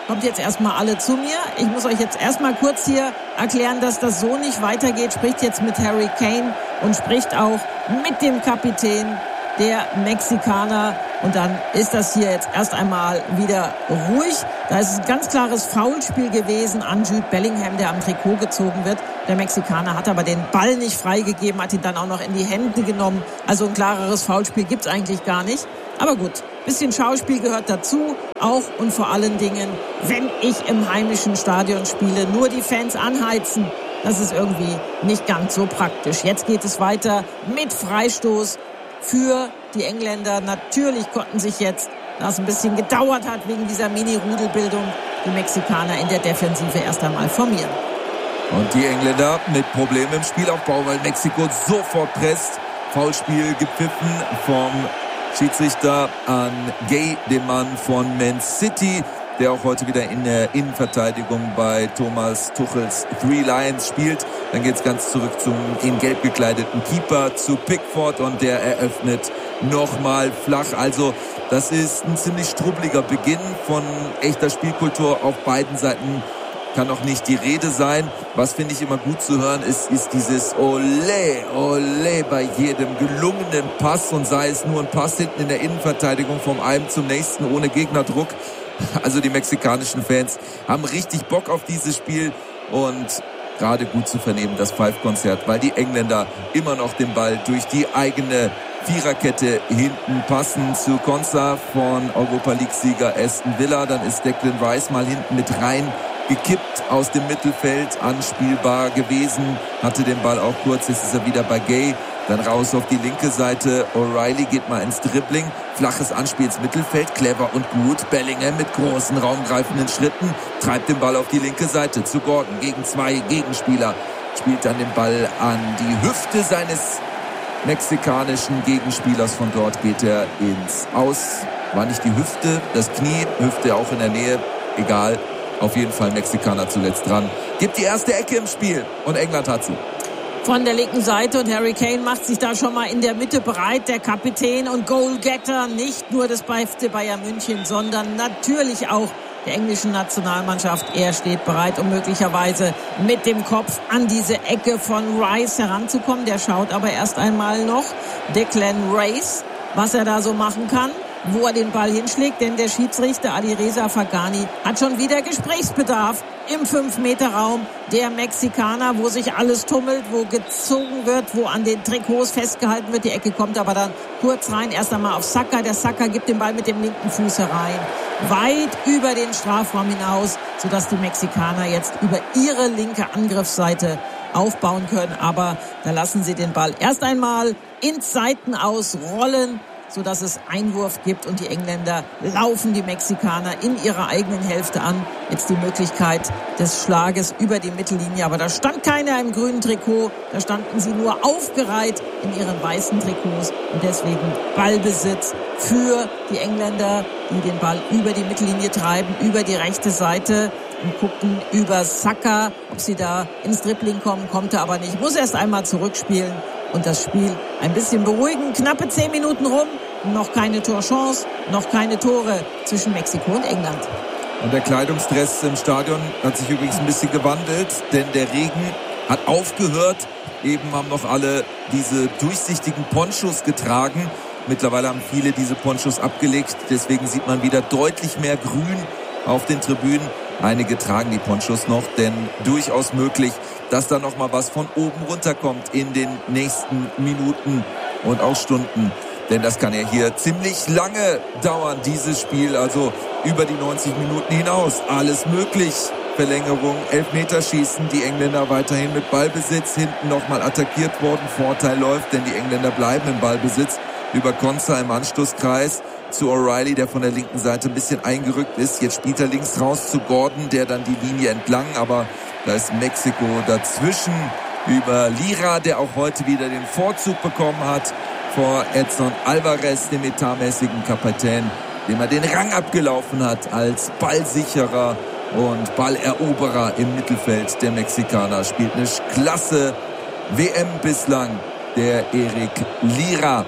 kommt jetzt erstmal alle zu mir. Ich muss euch jetzt erstmal kurz hier erklären, dass das so nicht weitergeht. Spricht jetzt mit Harry Kane und spricht auch mit dem Kapitän der Mexikaner. Und dann ist das hier jetzt erst einmal wieder ruhig. Da ist es ein ganz klares Foulspiel gewesen an Jude Bellingham, der am Trikot gezogen wird. Der Mexikaner hat aber den Ball nicht freigegeben, hat ihn dann auch noch in die Hände genommen. Also ein klareres Foulspiel gibt's eigentlich gar nicht. Aber gut, bisschen Schauspiel gehört dazu. Auch und vor allen Dingen, wenn ich im heimischen Stadion spiele, nur die Fans anheizen. Das ist irgendwie nicht ganz so praktisch. Jetzt geht es weiter mit Freistoß für die Engländer. Natürlich konnten sich jetzt, da es ein bisschen gedauert hat wegen dieser Mini-Rudelbildung, die Mexikaner in der Defensive erst einmal formieren. Und die Engländer mit Problemen im Spielaufbau, weil Mexiko sofort presst. Foulspiel gepfiffen vom Schiedsrichter an Gay, dem Mann von Man City, der auch heute wieder in der Innenverteidigung bei Thomas Tuchels Three Lions spielt. Dann geht's ganz zurück zum in gelb gekleideten Keeper, zu Pickford, und der eröffnet nochmal flach. Also das ist ein ziemlich strubbeliger Beginn von echter Spielkultur auf beiden Seiten. Kann auch nicht die Rede sein. Was finde ich immer gut zu hören ist, ist dieses Olé, Olé bei jedem gelungenen Pass, und sei es nur ein Pass hinten in der Innenverteidigung vom einen zum nächsten ohne Gegnerdruck. Also die mexikanischen Fans haben richtig Bock auf dieses Spiel, und gerade gut zu vernehmen das Five-Konzert, weil die Engländer immer noch den Ball durch die eigene Viererkette hinten passen zu Konsa von Europa-League-Sieger Aston Villa. Dann ist Declan Rice mal hinten mit rein gekippt aus dem Mittelfeld, anspielbar gewesen, hatte den Ball auch kurz, jetzt ist er wieder bei Gay, dann raus auf die linke Seite, O'Reilly geht mal ins Dribbling, flaches Anspiel ins Mittelfeld, clever und gut, Bellingham mit großen, raumgreifenden Schritten, treibt den Ball auf die linke Seite zu Gordon, gegen zwei Gegenspieler, spielt dann den Ball an die Hüfte seines mexikanischen Gegenspielers, von dort geht er ins Aus, war nicht die Hüfte, das Knie, Hüfte auch in der Nähe, egal. Auf jeden Fall Mexikaner zuletzt dran. Gibt die erste Ecke im Spiel und England hat sie. Von der linken Seite, und Harry Kane macht sich da schon mal in der Mitte bereit. Der Kapitän und Goalgetter nicht nur des F C Bayern München, sondern natürlich auch der englischen Nationalmannschaft. Er steht bereit, um möglicherweise mit dem Kopf an diese Ecke von Rice heranzukommen. Der schaut aber erst einmal noch Declan Rice, was er da so machen kann, wo er den Ball hinschlägt, denn der Schiedsrichter Alireza Fagani hat schon wieder Gesprächsbedarf im fünf Meter Raum der Mexikaner, wo sich alles tummelt, wo gezogen wird, wo an den Trikots festgehalten wird. Die Ecke kommt aber dann kurz rein, erst einmal auf Saka. Der Saka gibt den Ball mit dem linken Fuß herein, weit über den Strafraum hinaus, sodass die Mexikaner jetzt über ihre linke Angriffsseite aufbauen können. Aber da lassen sie den Ball erst einmal ins Seitenaus rollen, sodass es Einwurf gibt, und die Engländer laufen die Mexikaner in ihrer eigenen Hälfte an. Jetzt die Möglichkeit des Schlages über die Mittellinie, aber da stand keiner im grünen Trikot, da standen sie nur aufgereiht in ihren weißen Trikots, und deswegen Ballbesitz für die Engländer, die den Ball über die Mittellinie treiben, über die rechte Seite, und gucken über Saka, ob sie da ins Dribbling kommen, kommt er aber nicht, muss erst einmal zurückspielen. Und das Spiel ein bisschen beruhigen. Knappe zehn Minuten rum, noch keine Torchance, noch keine Tore zwischen Mexiko und England. Und der Kleidungsdress im Stadion hat sich übrigens ein bisschen gewandelt, denn der Regen hat aufgehört. Eben haben noch alle diese durchsichtigen Ponchos getragen. Mittlerweile haben viele diese Ponchos abgelegt, deswegen sieht man wieder deutlich mehr Grün auf den Tribünen. Einige tragen die Ponchos noch, denn durchaus möglich, dass da noch mal was von oben runterkommt in den nächsten Minuten und auch Stunden. Denn das kann ja hier ziemlich lange dauern, dieses Spiel, also über die neunzig Minuten hinaus. Alles möglich. Verlängerung, Elfmeterschießen, die Engländer weiterhin mit Ballbesitz, hinten nochmal attackiert worden, Vorteil läuft, denn die Engländer bleiben im Ballbesitz. Über Konsa im Anschlusskreis zu O'Reilly, der von der linken Seite ein bisschen eingerückt ist. Jetzt spielt er links raus zu Gordon, der dann die Linie entlang, aber da ist Mexiko dazwischen über Lira, der auch heute wieder den Vorzug bekommen hat vor Edson Alvarez, dem etatmäßigen Kapitän, dem er den Rang abgelaufen hat als ballsicherer und Balleroberer im Mittelfeld der Mexikaner. Spielt eine klasse W M bislang, der Eric Lira.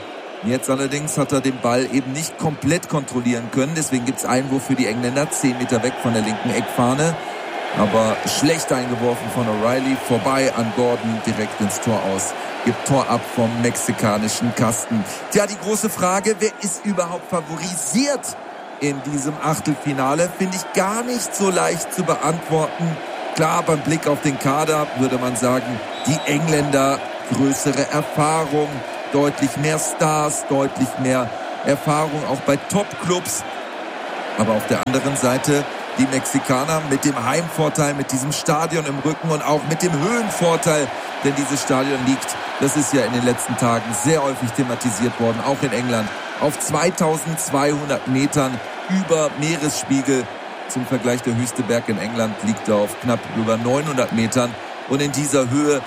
Jetzt allerdings hat er den Ball eben nicht komplett kontrollieren können. Deswegen gibt es Einwurf für die Engländer, zehn Meter weg von der linken Eckfahne. Aber schlecht eingeworfen von O'Reilly, vorbei an Gordon, direkt ins Tor aus. Gibt Tor ab vom mexikanischen Kasten. Tja, die große Frage, wer ist überhaupt favorisiert in diesem Achtelfinale? Finde ich gar nicht so leicht zu beantworten. Klar, beim Blick auf den Kader würde man sagen, die Engländer größere Erfahrung, deutlich mehr Stars, deutlich mehr Erfahrung auch bei Top-Clubs. Aber auf der anderen Seite die Mexikaner mit dem Heimvorteil, mit diesem Stadion im Rücken und auch mit dem Höhenvorteil, denn dieses Stadion liegt, das ist ja in den letzten Tagen sehr häufig thematisiert worden, auch in England, auf zweitausendzweihundert Metern über Meeresspiegel. Zum Vergleich, der höchste Berg in England liegt auf knapp über neunhundert Metern. Und in dieser Höhe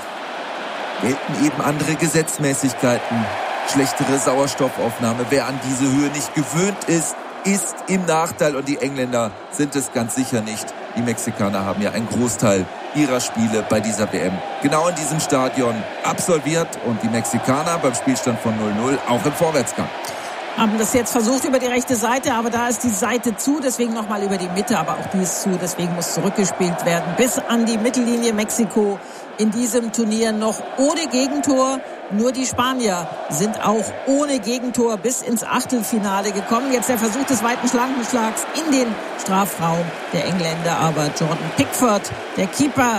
gelten eben andere Gesetzmäßigkeiten. Schlechtere Sauerstoffaufnahme. Wer an diese Höhe nicht gewöhnt ist, ist im Nachteil. Und die Engländer sind es ganz sicher nicht. Die Mexikaner haben ja einen Großteil ihrer Spiele bei dieser W M genau in diesem Stadion absolviert. Und die Mexikaner beim Spielstand von null null auch im Vorwärtsgang. Haben das jetzt versucht über die rechte Seite, aber da ist die Seite zu, deswegen nochmal über die Mitte, aber auch die ist zu, deswegen muss zurückgespielt werden. Bis an die Mittellinie. Mexiko in diesem Turnier noch ohne Gegentor. Nur die Spanier sind auch ohne Gegentor bis ins Achtelfinale gekommen. Jetzt der Versuch des weiten Schlangenschlags in den Strafraum der Engländer, aber Jordan Pickford, der Keeper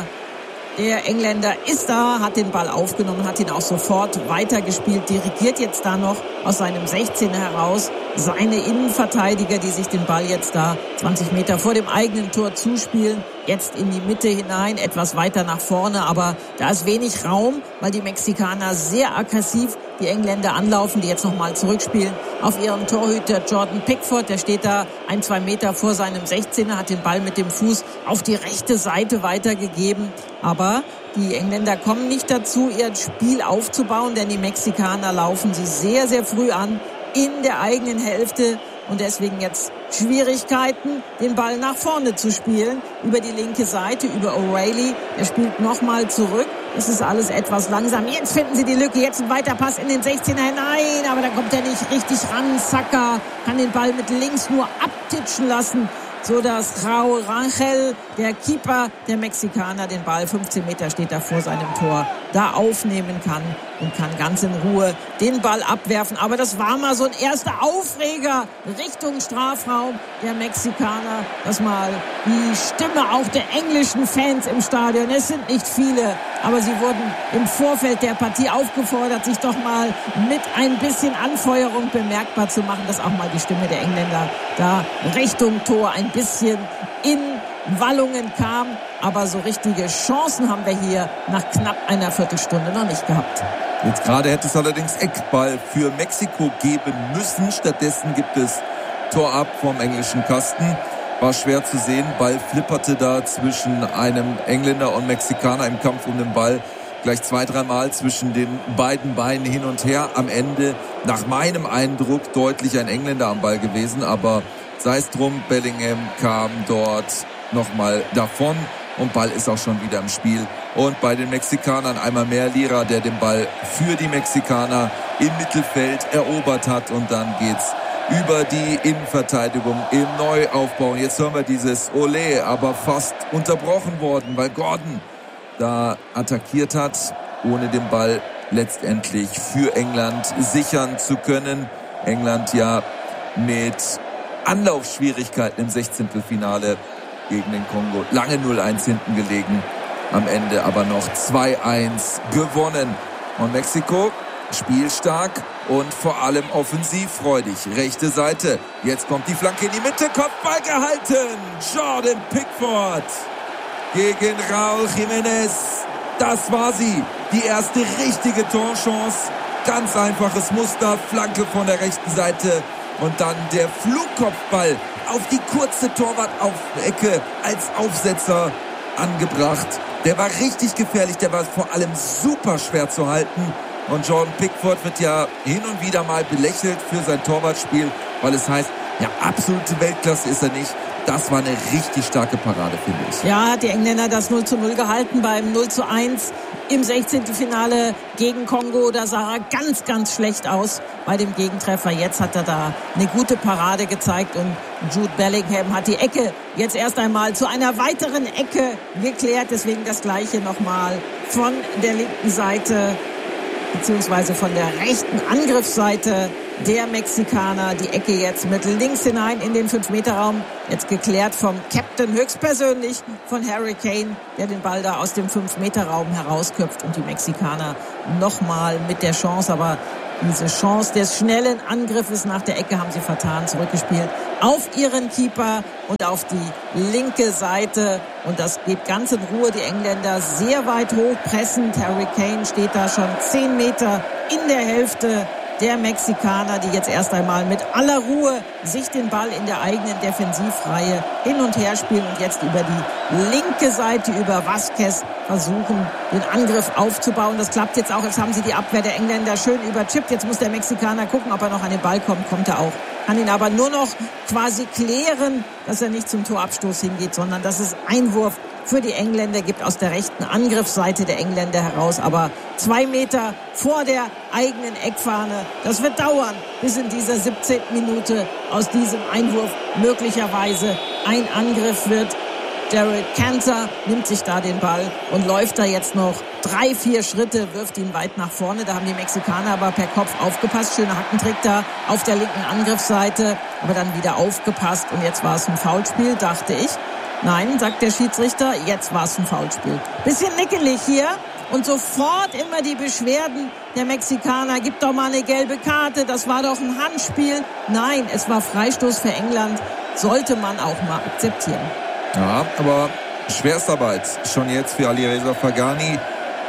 der Engländer, ist da, hat den Ball aufgenommen, hat ihn auch sofort weitergespielt, dirigiert jetzt da noch aus seinem sechzehner heraus seine Innenverteidiger, die sich den Ball jetzt da zwanzig Meter vor dem eigenen Tor zuspielen, jetzt in die Mitte hinein, etwas weiter nach vorne, aber da ist wenig Raum, weil die Mexikaner sehr aggressiv die Engländer anlaufen, die jetzt nochmal zurückspielen auf ihren Torhüter Jordan Pickford. Der steht da ein, zwei Meter vor seinem sechzehner, hat den Ball mit dem Fuß auf die rechte Seite weitergegeben. Aber die Engländer kommen nicht dazu, ihr Spiel aufzubauen, denn die Mexikaner laufen sie sehr, sehr früh an in der eigenen Hälfte. Und deswegen jetzt Schwierigkeiten, den Ball nach vorne zu spielen. Über die linke Seite, über O'Reilly. Er spielt nochmal zurück. Es ist alles etwas langsam. Jetzt finden sie die Lücke. Jetzt ein Weiterpass in den sechzehner hinein. Aber da kommt er nicht richtig ran. Saka kann den Ball mit links nur abtitschen lassen, so dass Raúl Rangel, der Keeper der Mexikaner, den Ball fünfzehn Meter steht da vor seinem Tor, da aufnehmen kann und kann ganz in Ruhe den Ball abwerfen. Aber das war mal so ein erster Aufreger Richtung Strafraum der Mexikaner. Das mal die Stimme auch der englischen Fans im Stadion. Es sind nicht viele, aber sie wurden im Vorfeld der Partie aufgefordert, sich doch mal mit ein bisschen Anfeuerung bemerkbar zu machen, dass auch mal die Stimme der Engländer da Richtung Tor ein bisschen in Wallungen kam. Aber so richtige Chancen haben wir hier nach knapp einer Viertelstunde noch nicht gehabt. Jetzt gerade hätte es allerdings Eckball für Mexiko geben müssen. Stattdessen gibt es Tor ab vom englischen Kasten. War schwer zu sehen. Ball flipperte da zwischen einem Engländer und Mexikaner im Kampf um den Ball. Gleich zwei, dreimal zwischen den beiden Beinen hin und her. Am Ende, nach meinem Eindruck, deutlich ein Engländer am Ball gewesen. Aber sei es drum, Bellingham kam dort nochmal davon. Und Ball ist auch schon wieder im Spiel. Und bei den Mexikanern einmal mehr Lira, der den Ball für die Mexikaner im Mittelfeld erobert hat. Und dann geht's über die Innenverteidigung im Neuaufbau. Und jetzt hören wir dieses Olé, aber fast unterbrochen worden, weil Gordon da attackiert hat, ohne den Ball letztendlich für England sichern zu können. England ja mit Anlaufschwierigkeiten im Sechzehntelfinale gegen den Kongo. Lange null eins hinten gelegen. Am Ende aber noch zwei eins gewonnen. Und Mexiko spielstark und vor allem offensivfreudig. Rechte Seite. Jetzt kommt die Flanke in die Mitte. Kopfball gehalten. Jordan Pickford gegen Raúl Jiménez. Das war sie. Die erste richtige Torchance. Ganz einfaches Muster. Flanke von der rechten Seite. Und dann der Flugkopfball auf die kurze Torwart-Ecke als Aufsetzer angebracht. Der war richtig gefährlich, der war vor allem super schwer zu halten. Und Jordan Pickford wird ja hin und wieder mal belächelt für sein Torwartspiel, weil es heißt, Ja, absolute Weltklasse ist er nicht. Das war eine richtig starke Parade, finde ich. Ja, hat die Engländer das null zu null gehalten beim null zu eins im Sechzehntelfinale gegen Kongo. Da sah er ganz, ganz schlecht aus bei dem Gegentreffer. Jetzt hat er da eine gute Parade gezeigt und Jude Bellingham hat die Ecke jetzt erst einmal zu einer weiteren Ecke geklärt. Deswegen das Gleiche nochmal von der linken Seite beziehungsweise von der rechten Angriffsseite der Mexikaner. Die Ecke jetzt mittellinks hinein in den fünf Meter Raum. Jetzt geklärt vom Captain höchstpersönlich von Harry Kane, der den Ball da aus dem fünf Meter Raum herausköpft. Und die Mexikaner nochmal mit der Chance. Aber diese Chance des schnellen Angriffes nach der Ecke haben sie vertan, zurückgespielt auf ihren Keeper und auf die linke Seite. Und das geht ganz in Ruhe. Die Engländer sehr weit hoch pressend. Harry Kane steht da schon zehn Meter in der Hälfte der Mexikaner, die jetzt erst einmal mit aller Ruhe sich den Ball in der eigenen Defensivreihe hin und her spielen und jetzt über die linke Seite, über Vázquez, versuchen, den Angriff aufzubauen. Das klappt jetzt auch. Jetzt haben sie die Abwehr der Engländer schön überchippt. Jetzt muss der Mexikaner gucken, ob er noch an den Ball kommt. Kommt er auch. Kann ihn aber nur noch quasi klären, dass er nicht zum Torabstoß hingeht, sondern dass es Einwurf für die Engländer gibt aus der rechten Angriffsseite der Engländer heraus. Aber zwei Meter vor der eigenen Eckfahne. Das wird dauern, bis in dieser siebzehnten Minute aus diesem Einwurf möglicherweise ein Angriff wird. Derek Cantor nimmt sich da den Ball und läuft da jetzt noch drei, vier Schritte, wirft ihn weit nach vorne. Da haben die Mexikaner aber per Kopf aufgepasst. Schöner Hackentrick da auf der linken Angriffsseite, aber dann wieder aufgepasst. Und jetzt war es ein Foulspiel, dachte ich. Nein, sagt der Schiedsrichter, jetzt war es ein Foulspiel. Bisschen nickelig hier und sofort immer die Beschwerden der Mexikaner. Gibt doch mal eine gelbe Karte, das war doch ein Handspiel. Nein, es war Freistoß für England. Sollte man auch mal akzeptieren. Ja, aber Schwerstarbeit schon jetzt für Alireza Fagani,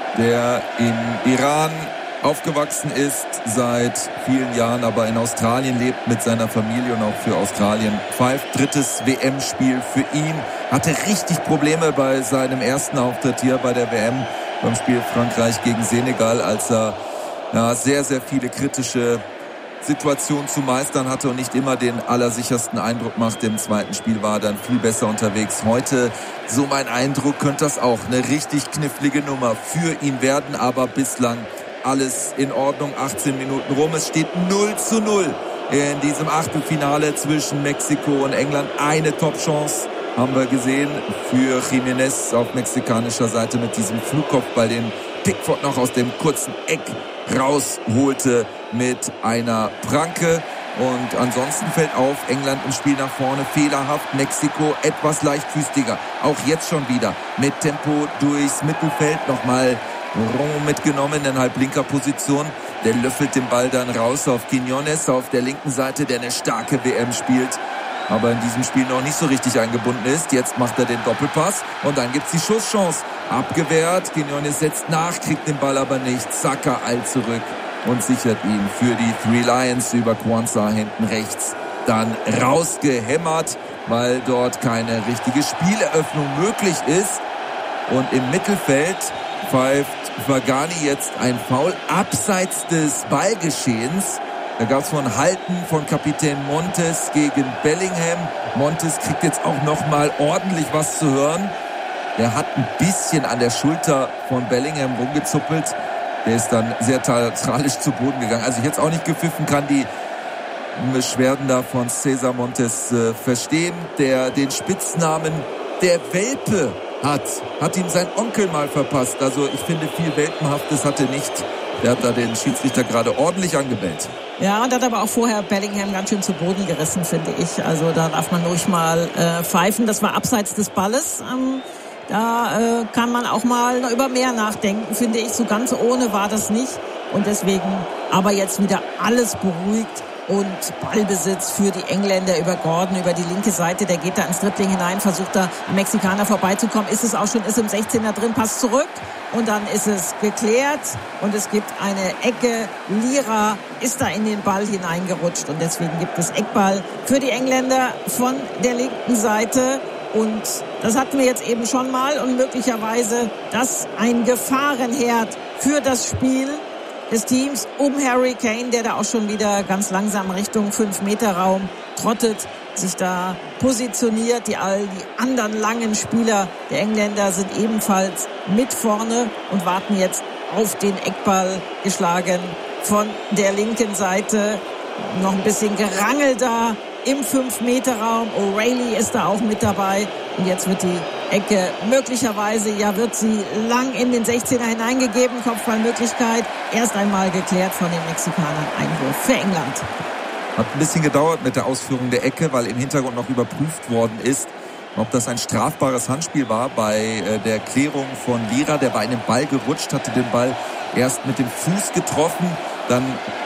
der in Iran aufgewachsen ist, seit vielen Jahren aber in Australien lebt mit seiner Familie und auch für Australien pfeift. Drittes W M-Spiel für ihn. Hatte richtig Probleme bei seinem ersten Auftritt hier bei der W M, beim Spiel Frankreich gegen Senegal, als er ja, sehr, sehr viele kritische Situation zu meistern hatte und nicht immer den allersichersten Eindruck machte. Im zweiten Spiel war er dann viel besser unterwegs. Heute, so mein Eindruck, könnte das auch eine richtig knifflige Nummer für ihn werden, aber bislang alles in Ordnung. achtzehn Minuten rum, es steht null zu null in diesem Achtelfinale zwischen Mexiko und England. Eine Top-Chance haben wir gesehen für Jiménez auf mexikanischer Seite mit diesem Flugkopfball, den Pickford noch aus dem kurzen Eck rausholte mit einer Pranke. Und ansonsten fällt auf, England im Spiel nach vorne fehlerhaft, Mexiko etwas leichtfüßiger. Auch jetzt schon wieder mit Tempo durchs Mittelfeld. Nochmal Ron mitgenommen in halblinker Position. Der löffelt den Ball dann raus auf Quiñones auf der linken Seite, der eine starke W M spielt, aber in diesem Spiel noch nicht so richtig eingebunden ist. Jetzt macht er den Doppelpass und dann gibt's die Schusschance. Abgewehrt, Quiñones setzt nach, kriegt den Ball aber nicht. Saka eilt zurück und sichert ihn für die Three Lions über Quansah hinten rechts. Dann rausgehämmert, weil dort keine richtige Spieleröffnung möglich ist. Und im Mittelfeld pfeift Fagani jetzt ein Foul abseits des Ballgeschehens. Da gab es von Halten von Kapitän Montes gegen Bellingham. Montes kriegt jetzt auch noch mal ordentlich was zu hören. Der hat ein bisschen an der Schulter von Bellingham rumgezuppelt. Der ist dann sehr theatralisch zu Boden gegangen. Also jetzt auch nicht gepfiffen, kann die Beschwerden da von César Montes äh, verstehen. Der den Spitznamen der Welpe hat, hat ihm sein Onkel mal verpasst. Also ich finde, viel Welpenhaftes hatte nicht. Der hat da den Schiedsrichter gerade ordentlich angebellt. Ja, und hat aber auch vorher Bellingham ganz schön zu Boden gerissen, finde ich. Also da darf man ruhig mal äh, pfeifen. Das war abseits des Balles. Ähm, da äh, kann man auch mal noch über mehr nachdenken, finde ich. So ganz ohne war das nicht. Und deswegen aber jetzt wieder alles beruhigt. Und Ballbesitz für die Engländer über Gordon, über die linke Seite. Der geht da ins Dribbling hinein, versucht da am Mexikaner vorbeizukommen. Ist es auch schon, ist im sechzehner drin, passt zurück. Und dann ist es geklärt. Und es gibt eine Ecke. Lira ist da in den Ball hineingerutscht. Und deswegen gibt es Eckball für die Engländer von der linken Seite. Und das hatten wir jetzt eben schon mal. Und möglicherweise das ein Gefahrenherd für das Spiel des Teams um Harry Kane, der da auch schon wieder ganz langsam Richtung fünf Meter Raum trottet, sich da positioniert. Die, all die anderen langen Spieler der Engländer sind ebenfalls mit vorne und warten jetzt auf den Eckball, geschlagen von der linken Seite. Noch ein bisschen Gerangel da im fünf Meter Raum. O'Reilly ist da auch mit dabei. Und jetzt wird die Ecke möglicherweise, ja, wird sie lang in den sechzehner hineingegeben. Kopfballmöglichkeit erst einmal geklärt von den Mexikanern. Einwurf für England. Hat ein bisschen gedauert mit der Ausführung der Ecke, weil im Hintergrund noch überprüft worden ist, ob das ein strafbares Handspiel war bei äh, der Klärung von Lira. Der war in den Ball gerutscht, hatte den Ball erst mit dem Fuß getroffen, dann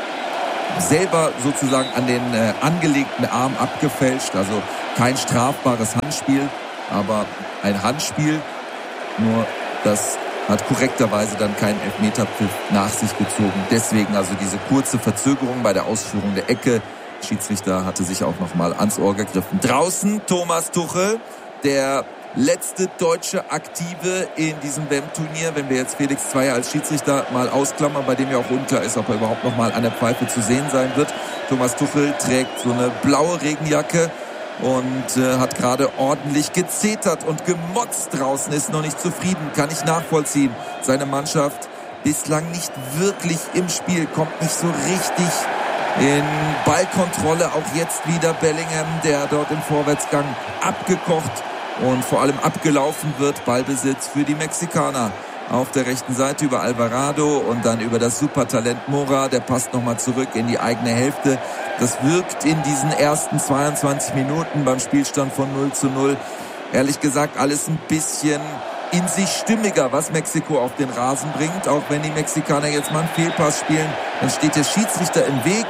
selber sozusagen an den äh, angelegten Arm abgefälscht. Also kein strafbares Handspiel, aber ein Handspiel. Nur das hat korrekterweise dann keinen Elfmeterpfiff nach sich gezogen. Deswegen also diese kurze Verzögerung bei der Ausführung der Ecke. Der Schiedsrichter hatte sich auch noch mal ans Ohr gegriffen. Draußen Thomas Tuchel, der letzte deutsche Aktive in diesem W M-Turnier. Wenn wir jetzt Felix Zweier als Schiedsrichter mal ausklammern, bei dem ja auch unklar ist, ob er überhaupt noch mal an der Pfeife zu sehen sein wird. Thomas Tuchel trägt so eine blaue Regenjacke und äh, hat gerade ordentlich gezetert und gemotzt draußen, ist noch nicht zufrieden, kann ich nachvollziehen. Seine Mannschaft bislang nicht wirklich im Spiel, kommt nicht so richtig in Ballkontrolle. Auch jetzt wieder Bellingham, der dort im Vorwärtsgang abgekocht und vor allem abgelaufen wird. Ballbesitz für die Mexikaner. Auf der rechten Seite über Alvarado und dann über das Supertalent Mora. Der passt nochmal zurück in die eigene Hälfte. Das wirkt in diesen ersten zweiundzwanzig Minuten beim Spielstand von null zu null. Ehrlich gesagt alles ein bisschen in sich stimmiger, was Mexiko auf den Rasen bringt. Auch wenn die Mexikaner jetzt mal einen Fehlpass spielen, dann steht der Schiedsrichter im Weg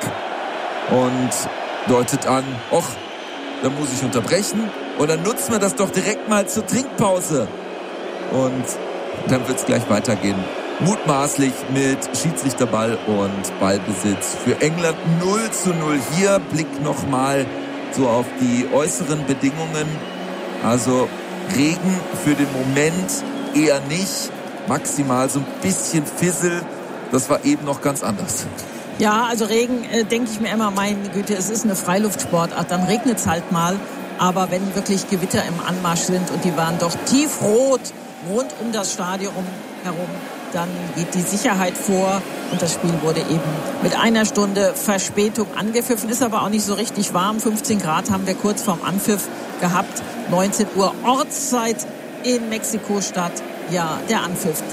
und deutet an, och, da muss ich unterbrechen. Und dann nutzen wir das doch direkt mal zur Trinkpause. Und dann wird es gleich weitergehen. Mutmaßlich mit Schiedsrichterball und Ballbesitz für England. null zu null hier. Blick nochmal so auf die äußeren Bedingungen. Also Regen für den Moment eher nicht. Maximal so ein bisschen Fissel. Das war eben noch ganz anders. Ja, also Regen, äh, denke ich mir immer, meine Güte, es ist eine Freiluftsportart. Dann regnet es halt mal. Aber wenn wirklich Gewitter im Anmarsch sind und die waren doch tiefrot rund um das Stadion herum, dann geht die Sicherheit vor und das Spiel wurde eben mit einer Stunde Verspätung angepfiffen. Ist aber auch nicht so richtig warm. fünfzehn Grad haben wir kurz vorm Anpfiff gehabt. neunzehn Uhr Ortszeit in Mexiko-Stadt. Ja, der Anpfiff.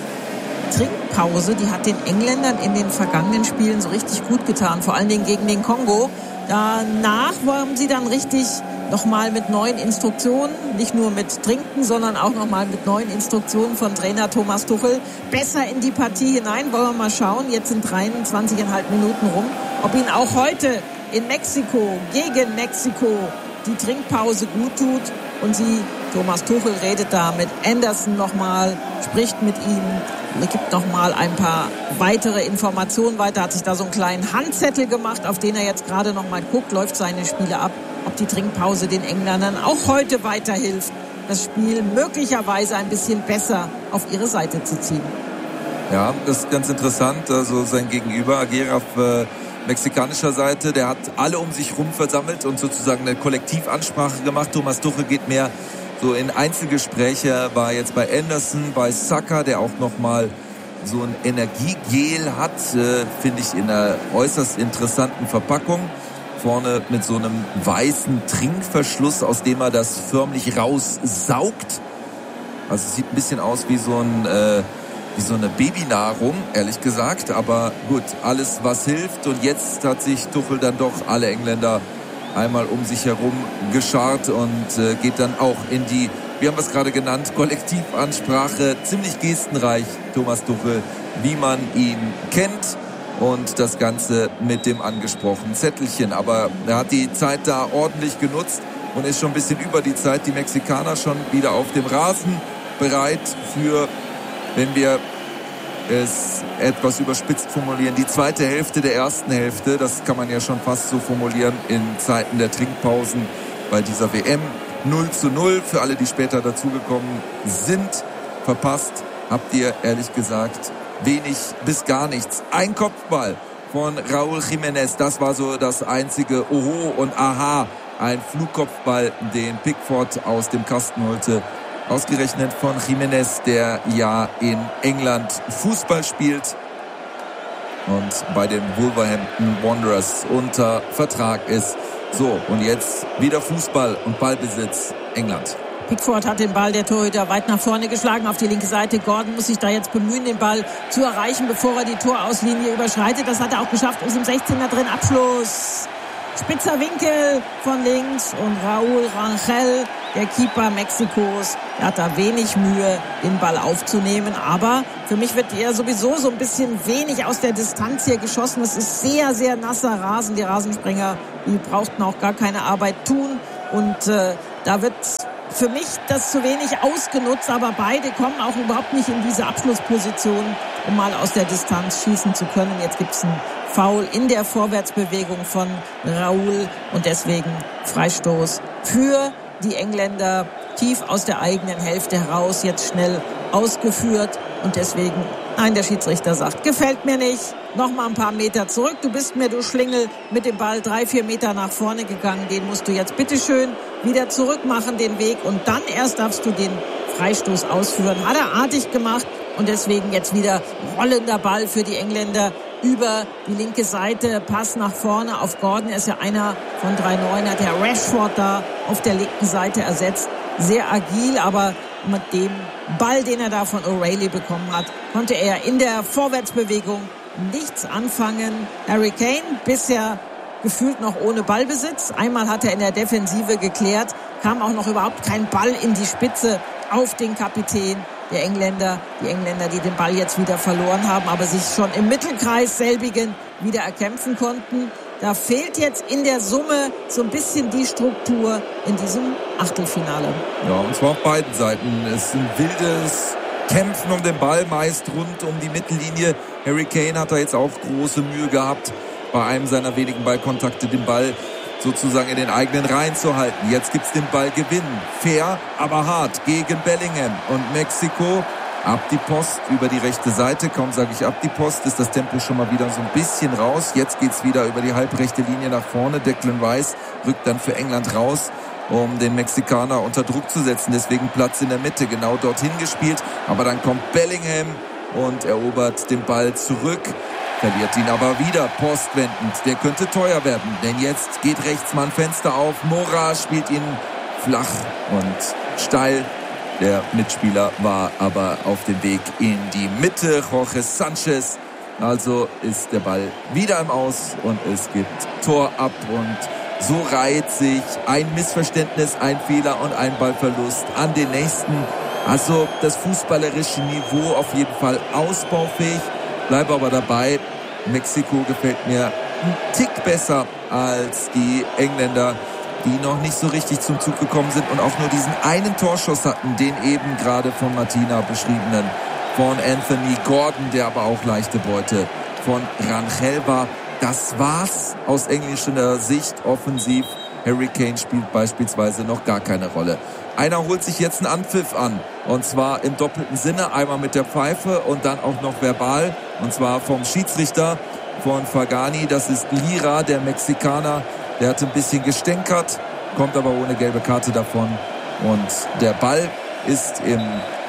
Die Trinkpause, die hat den Engländern in den vergangenen Spielen so richtig gut getan. Vor allen Dingen gegen den Kongo. Danach waren sie dann richtig nochmal mit neuen Instruktionen, nicht nur mit Trinken, sondern auch nochmal mit neuen Instruktionen von Trainer Thomas Tuchel besser in die Partie hinein. Wollen wir mal schauen, jetzt sind dreiundzwanzig Komma fünf Minuten rum, ob ihn auch heute in Mexiko, gegen Mexiko, die Trinkpause gut tut. Und sie, Thomas Tuchel, redet da mit Anderson nochmal, spricht mit ihm, gibt nochmal ein paar weitere Informationen weiter, hat sich da so einen kleinen Handzettel gemacht, auf den er jetzt gerade nochmal guckt, läuft seine Spiele ab, ob die Trinkpause den Engländern auch heute weiterhilft, das Spiel möglicherweise ein bisschen besser auf ihre Seite zu ziehen. Ja, das ist ganz interessant. Also sein Gegenüber, Aguirre auf äh, mexikanischer Seite, der hat alle um sich rum versammelt und sozusagen eine Kollektivansprache gemacht. Thomas Tuchel geht mehr so in Einzelgespräche, war jetzt bei Anderson, bei Saka, der auch nochmal so ein Energiegel hat, äh, finde ich in einer äußerst interessanten Verpackung. Vorne mit so einem weißen Trinkverschluss, aus dem er das förmlich raussaugt. Also es sieht ein bisschen aus wie so ein äh, wie so eine Babynahrung, ehrlich gesagt. Aber gut, alles was hilft. Und jetzt hat sich Tuchel dann doch alle Engländer einmal um sich herum geschart und äh, geht dann auch in die, wir haben es gerade genannt, Kollektivansprache. Ziemlich gestenreich, Thomas Tuchel, wie man ihn kennt. Und das Ganze mit dem angesprochenen Zettelchen. Aber er hat die Zeit da ordentlich genutzt und ist schon ein bisschen über die Zeit. Die Mexikaner schon wieder auf dem Rasen bereit für, wenn wir es etwas überspitzt formulieren, die zweite Hälfte der ersten Hälfte. Das kann man ja schon fast so formulieren in Zeiten der Trinkpausen bei dieser W M. null zu null für alle, die später dazugekommen sind. Verpasst habt ihr ehrlich gesagt wenig bis gar nichts. Ein Kopfball von Raúl Jiménez. Das war so das einzige Oho und Aha. Ein Flugkopfball, den Pickford aus dem Kasten holte. Ausgerechnet von Jiménez, der ja in England Fußball spielt und bei den Wolverhampton Wanderers unter Vertrag ist. So, und jetzt wieder Fußball und Ballbesitz England. Pickford hat den Ball, der Torhüter, weit nach vorne geschlagen auf die linke Seite. Gordon muss sich da jetzt bemühen, den Ball zu erreichen, bevor er die Torauslinie überschreitet. Das hat er auch geschafft, ist im sechzehner drin. Abschluss. Spitzer Winkel von links und Raúl Rangel, der Keeper Mexikos, der hat da wenig Mühe, den Ball aufzunehmen. Aber für mich wird er sowieso so ein bisschen wenig aus der Distanz hier geschossen. Es ist sehr, sehr nasser Rasen. Die Rasensprenger, die brauchten auch gar keine Arbeit tun. Und äh, da wird für mich das zu wenig ausgenutzt. Aber beide kommen auch überhaupt nicht in diese Abschlussposition, um mal aus der Distanz schießen zu können. Jetzt gibt es einen Foul in der Vorwärtsbewegung von Raúl und deswegen Freistoß für die Engländer tief aus der eigenen Hälfte heraus, jetzt schnell ausgeführt und deswegen, nein, der Schiedsrichter sagt, gefällt mir nicht, noch mal ein paar Meter zurück, du bist mir, du Schlingel, mit dem Ball drei, vier Meter nach vorne gegangen, den musst du jetzt bitteschön wieder zurück machen, den Weg, und dann erst darfst du den Freistoß ausführen. Hat er artig gemacht und deswegen jetzt wieder rollender Ball für die Engländer über die linke Seite, Pass nach vorne auf Gordon. Er ist ja einer von drei Neuner, der Rashford da auf der linken Seite ersetzt. Sehr agil, aber mit dem Ball, den er da von O'Reilly bekommen hat, konnte er in der Vorwärtsbewegung nichts anfangen. Harry Kane bisher gefühlt noch ohne Ballbesitz. Einmal hat er in der Defensive geklärt, kam auch noch überhaupt kein Ball in die Spitze auf den Kapitän der Engländer. Die Engländer, die den Ball jetzt wieder verloren haben, aber sich schon im Mittelkreis selbigen wieder erkämpfen konnten. Da fehlt jetzt in der Summe so ein bisschen die Struktur in diesem Achtelfinale. Ja, und zwar auf beiden Seiten. Es ist ein wildes Kämpfen um den Ball, meist rund um die Mittellinie. Harry Kane hat da jetzt auch große Mühe gehabt, bei einem seiner wenigen Ballkontakte den Ball sozusagen in den eigenen Reihen zu halten. Jetzt gibt's den Ballgewinn. Fair, aber hart gegen Bellingham. Und Mexiko ab die Post über die rechte Seite. Kaum sage ich ab die Post, ist das Tempo schon mal wieder so ein bisschen raus. Jetzt geht's wieder über die halbrechte Linie nach vorne. Declan Rice rückt dann für England raus, um den Mexikaner unter Druck zu setzen. Deswegen Platz in der Mitte, genau dorthin gespielt. Aber dann kommt Bellingham und erobert den Ball zurück. Verliert ihn aber wieder postwendend. Der könnte teuer werden, denn jetzt geht rechts mal ein Fenster auf. Mora spielt ihn flach und steil. Der Mitspieler war aber auf dem Weg in die Mitte. Jorge Sanchez. Also ist der Ball wieder im Aus und es gibt Tor ab. Und so reiht sich ein Missverständnis, ein Fehler und ein Ballverlust an den nächsten. Also das fußballerische Niveau auf jeden Fall ausbaufähig. Bleibe aber dabei, Mexiko gefällt mir ein Tick besser als die Engländer, die noch nicht so richtig zum Zug gekommen sind und auch nur diesen einen Torschuss hatten, den eben gerade von Martina beschriebenen, von Anthony Gordon, der aber auch leichte Beute von Rangel war. Das war's aus englischer Sicht offensiv. Harry Kane spielt beispielsweise noch gar keine Rolle. Einer holt sich jetzt einen Anpfiff an. Und zwar im doppelten Sinne. Einmal mit der Pfeife und dann auch noch verbal. Und zwar vom Schiedsrichter von Fagani. Das ist Lira, der Mexikaner. Der hat ein bisschen gestänkert, kommt aber ohne gelbe Karte davon. Und der Ball ist im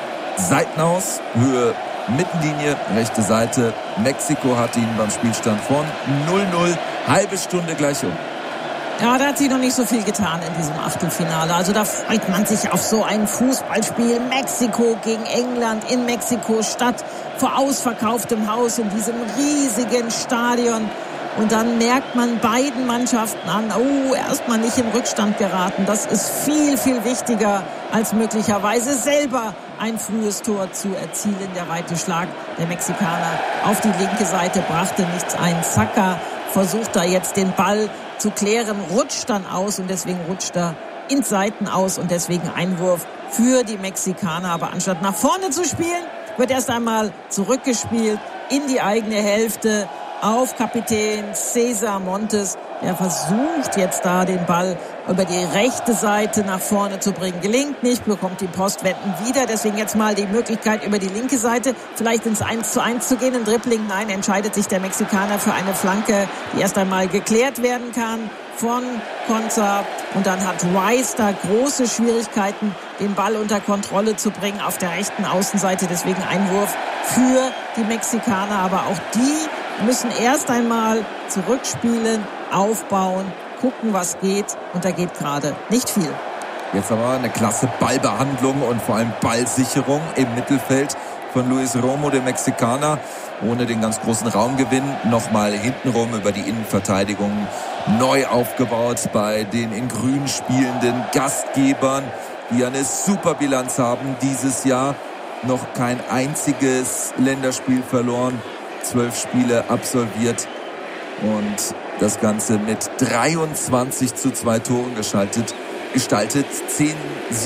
Seitenaus, Höhe Mittenlinie, rechte Seite. Mexiko hat ihn beim Spielstand von null null. Halbe Stunde gleich um. Ja, da hat sie noch nicht so viel getan in diesem Achtelfinale. Also da freut man sich auf so ein Fußballspiel. Mexiko gegen England in Mexiko-Stadt vor ausverkauftem Haus in diesem riesigen Stadion. Und dann merkt man beiden Mannschaften an, oh, erstmal nicht in Rückstand geraten. Das ist viel, viel wichtiger, als möglicherweise selber ein frühes Tor zu erzielen. Der weite Schlag der Mexikaner auf die linke Seite brachte nichts ein. Saka versucht da jetzt den Ball zu klären, rutscht dann aus und deswegen rutscht er ins Seiten aus und deswegen Einwurf für die Mexikaner. Aber anstatt nach vorne zu spielen, wird erst einmal zurückgespielt in die eigene Hälfte auf Kapitän César Montes. Der versucht jetzt da den Ball über die rechte Seite nach vorne zu bringen. Gelingt nicht, bekommt die Postwenden wieder. Deswegen jetzt mal die Möglichkeit, über die linke Seite vielleicht ins eins zu eins zu gehen. Im Dribbling, nein, entscheidet sich der Mexikaner für eine Flanke, die erst einmal geklärt werden kann von Konza. Und dann hat Rice da große Schwierigkeiten, den Ball unter Kontrolle zu bringen auf der rechten Außenseite. Deswegen Einwurf für die Mexikaner. Aber auch die müssen erst einmal zurückspielen, aufbauen, gucken, was geht. Und da geht gerade nicht viel. Jetzt aber eine klasse Ballbehandlung und vor allem Ballsicherung im Mittelfeld von Luis Romo, dem Mexikaner. Ohne den ganz großen Raumgewinn nochmal hintenrum über die Innenverteidigung neu aufgebaut bei den in Grün spielenden Gastgebern, die eine super Bilanz haben dieses Jahr. Noch kein einziges Länderspiel verloren, zwölf Spiele absolviert und das Ganze mit dreiundzwanzig zu zwei Toren geschaltet, gestaltet. zehn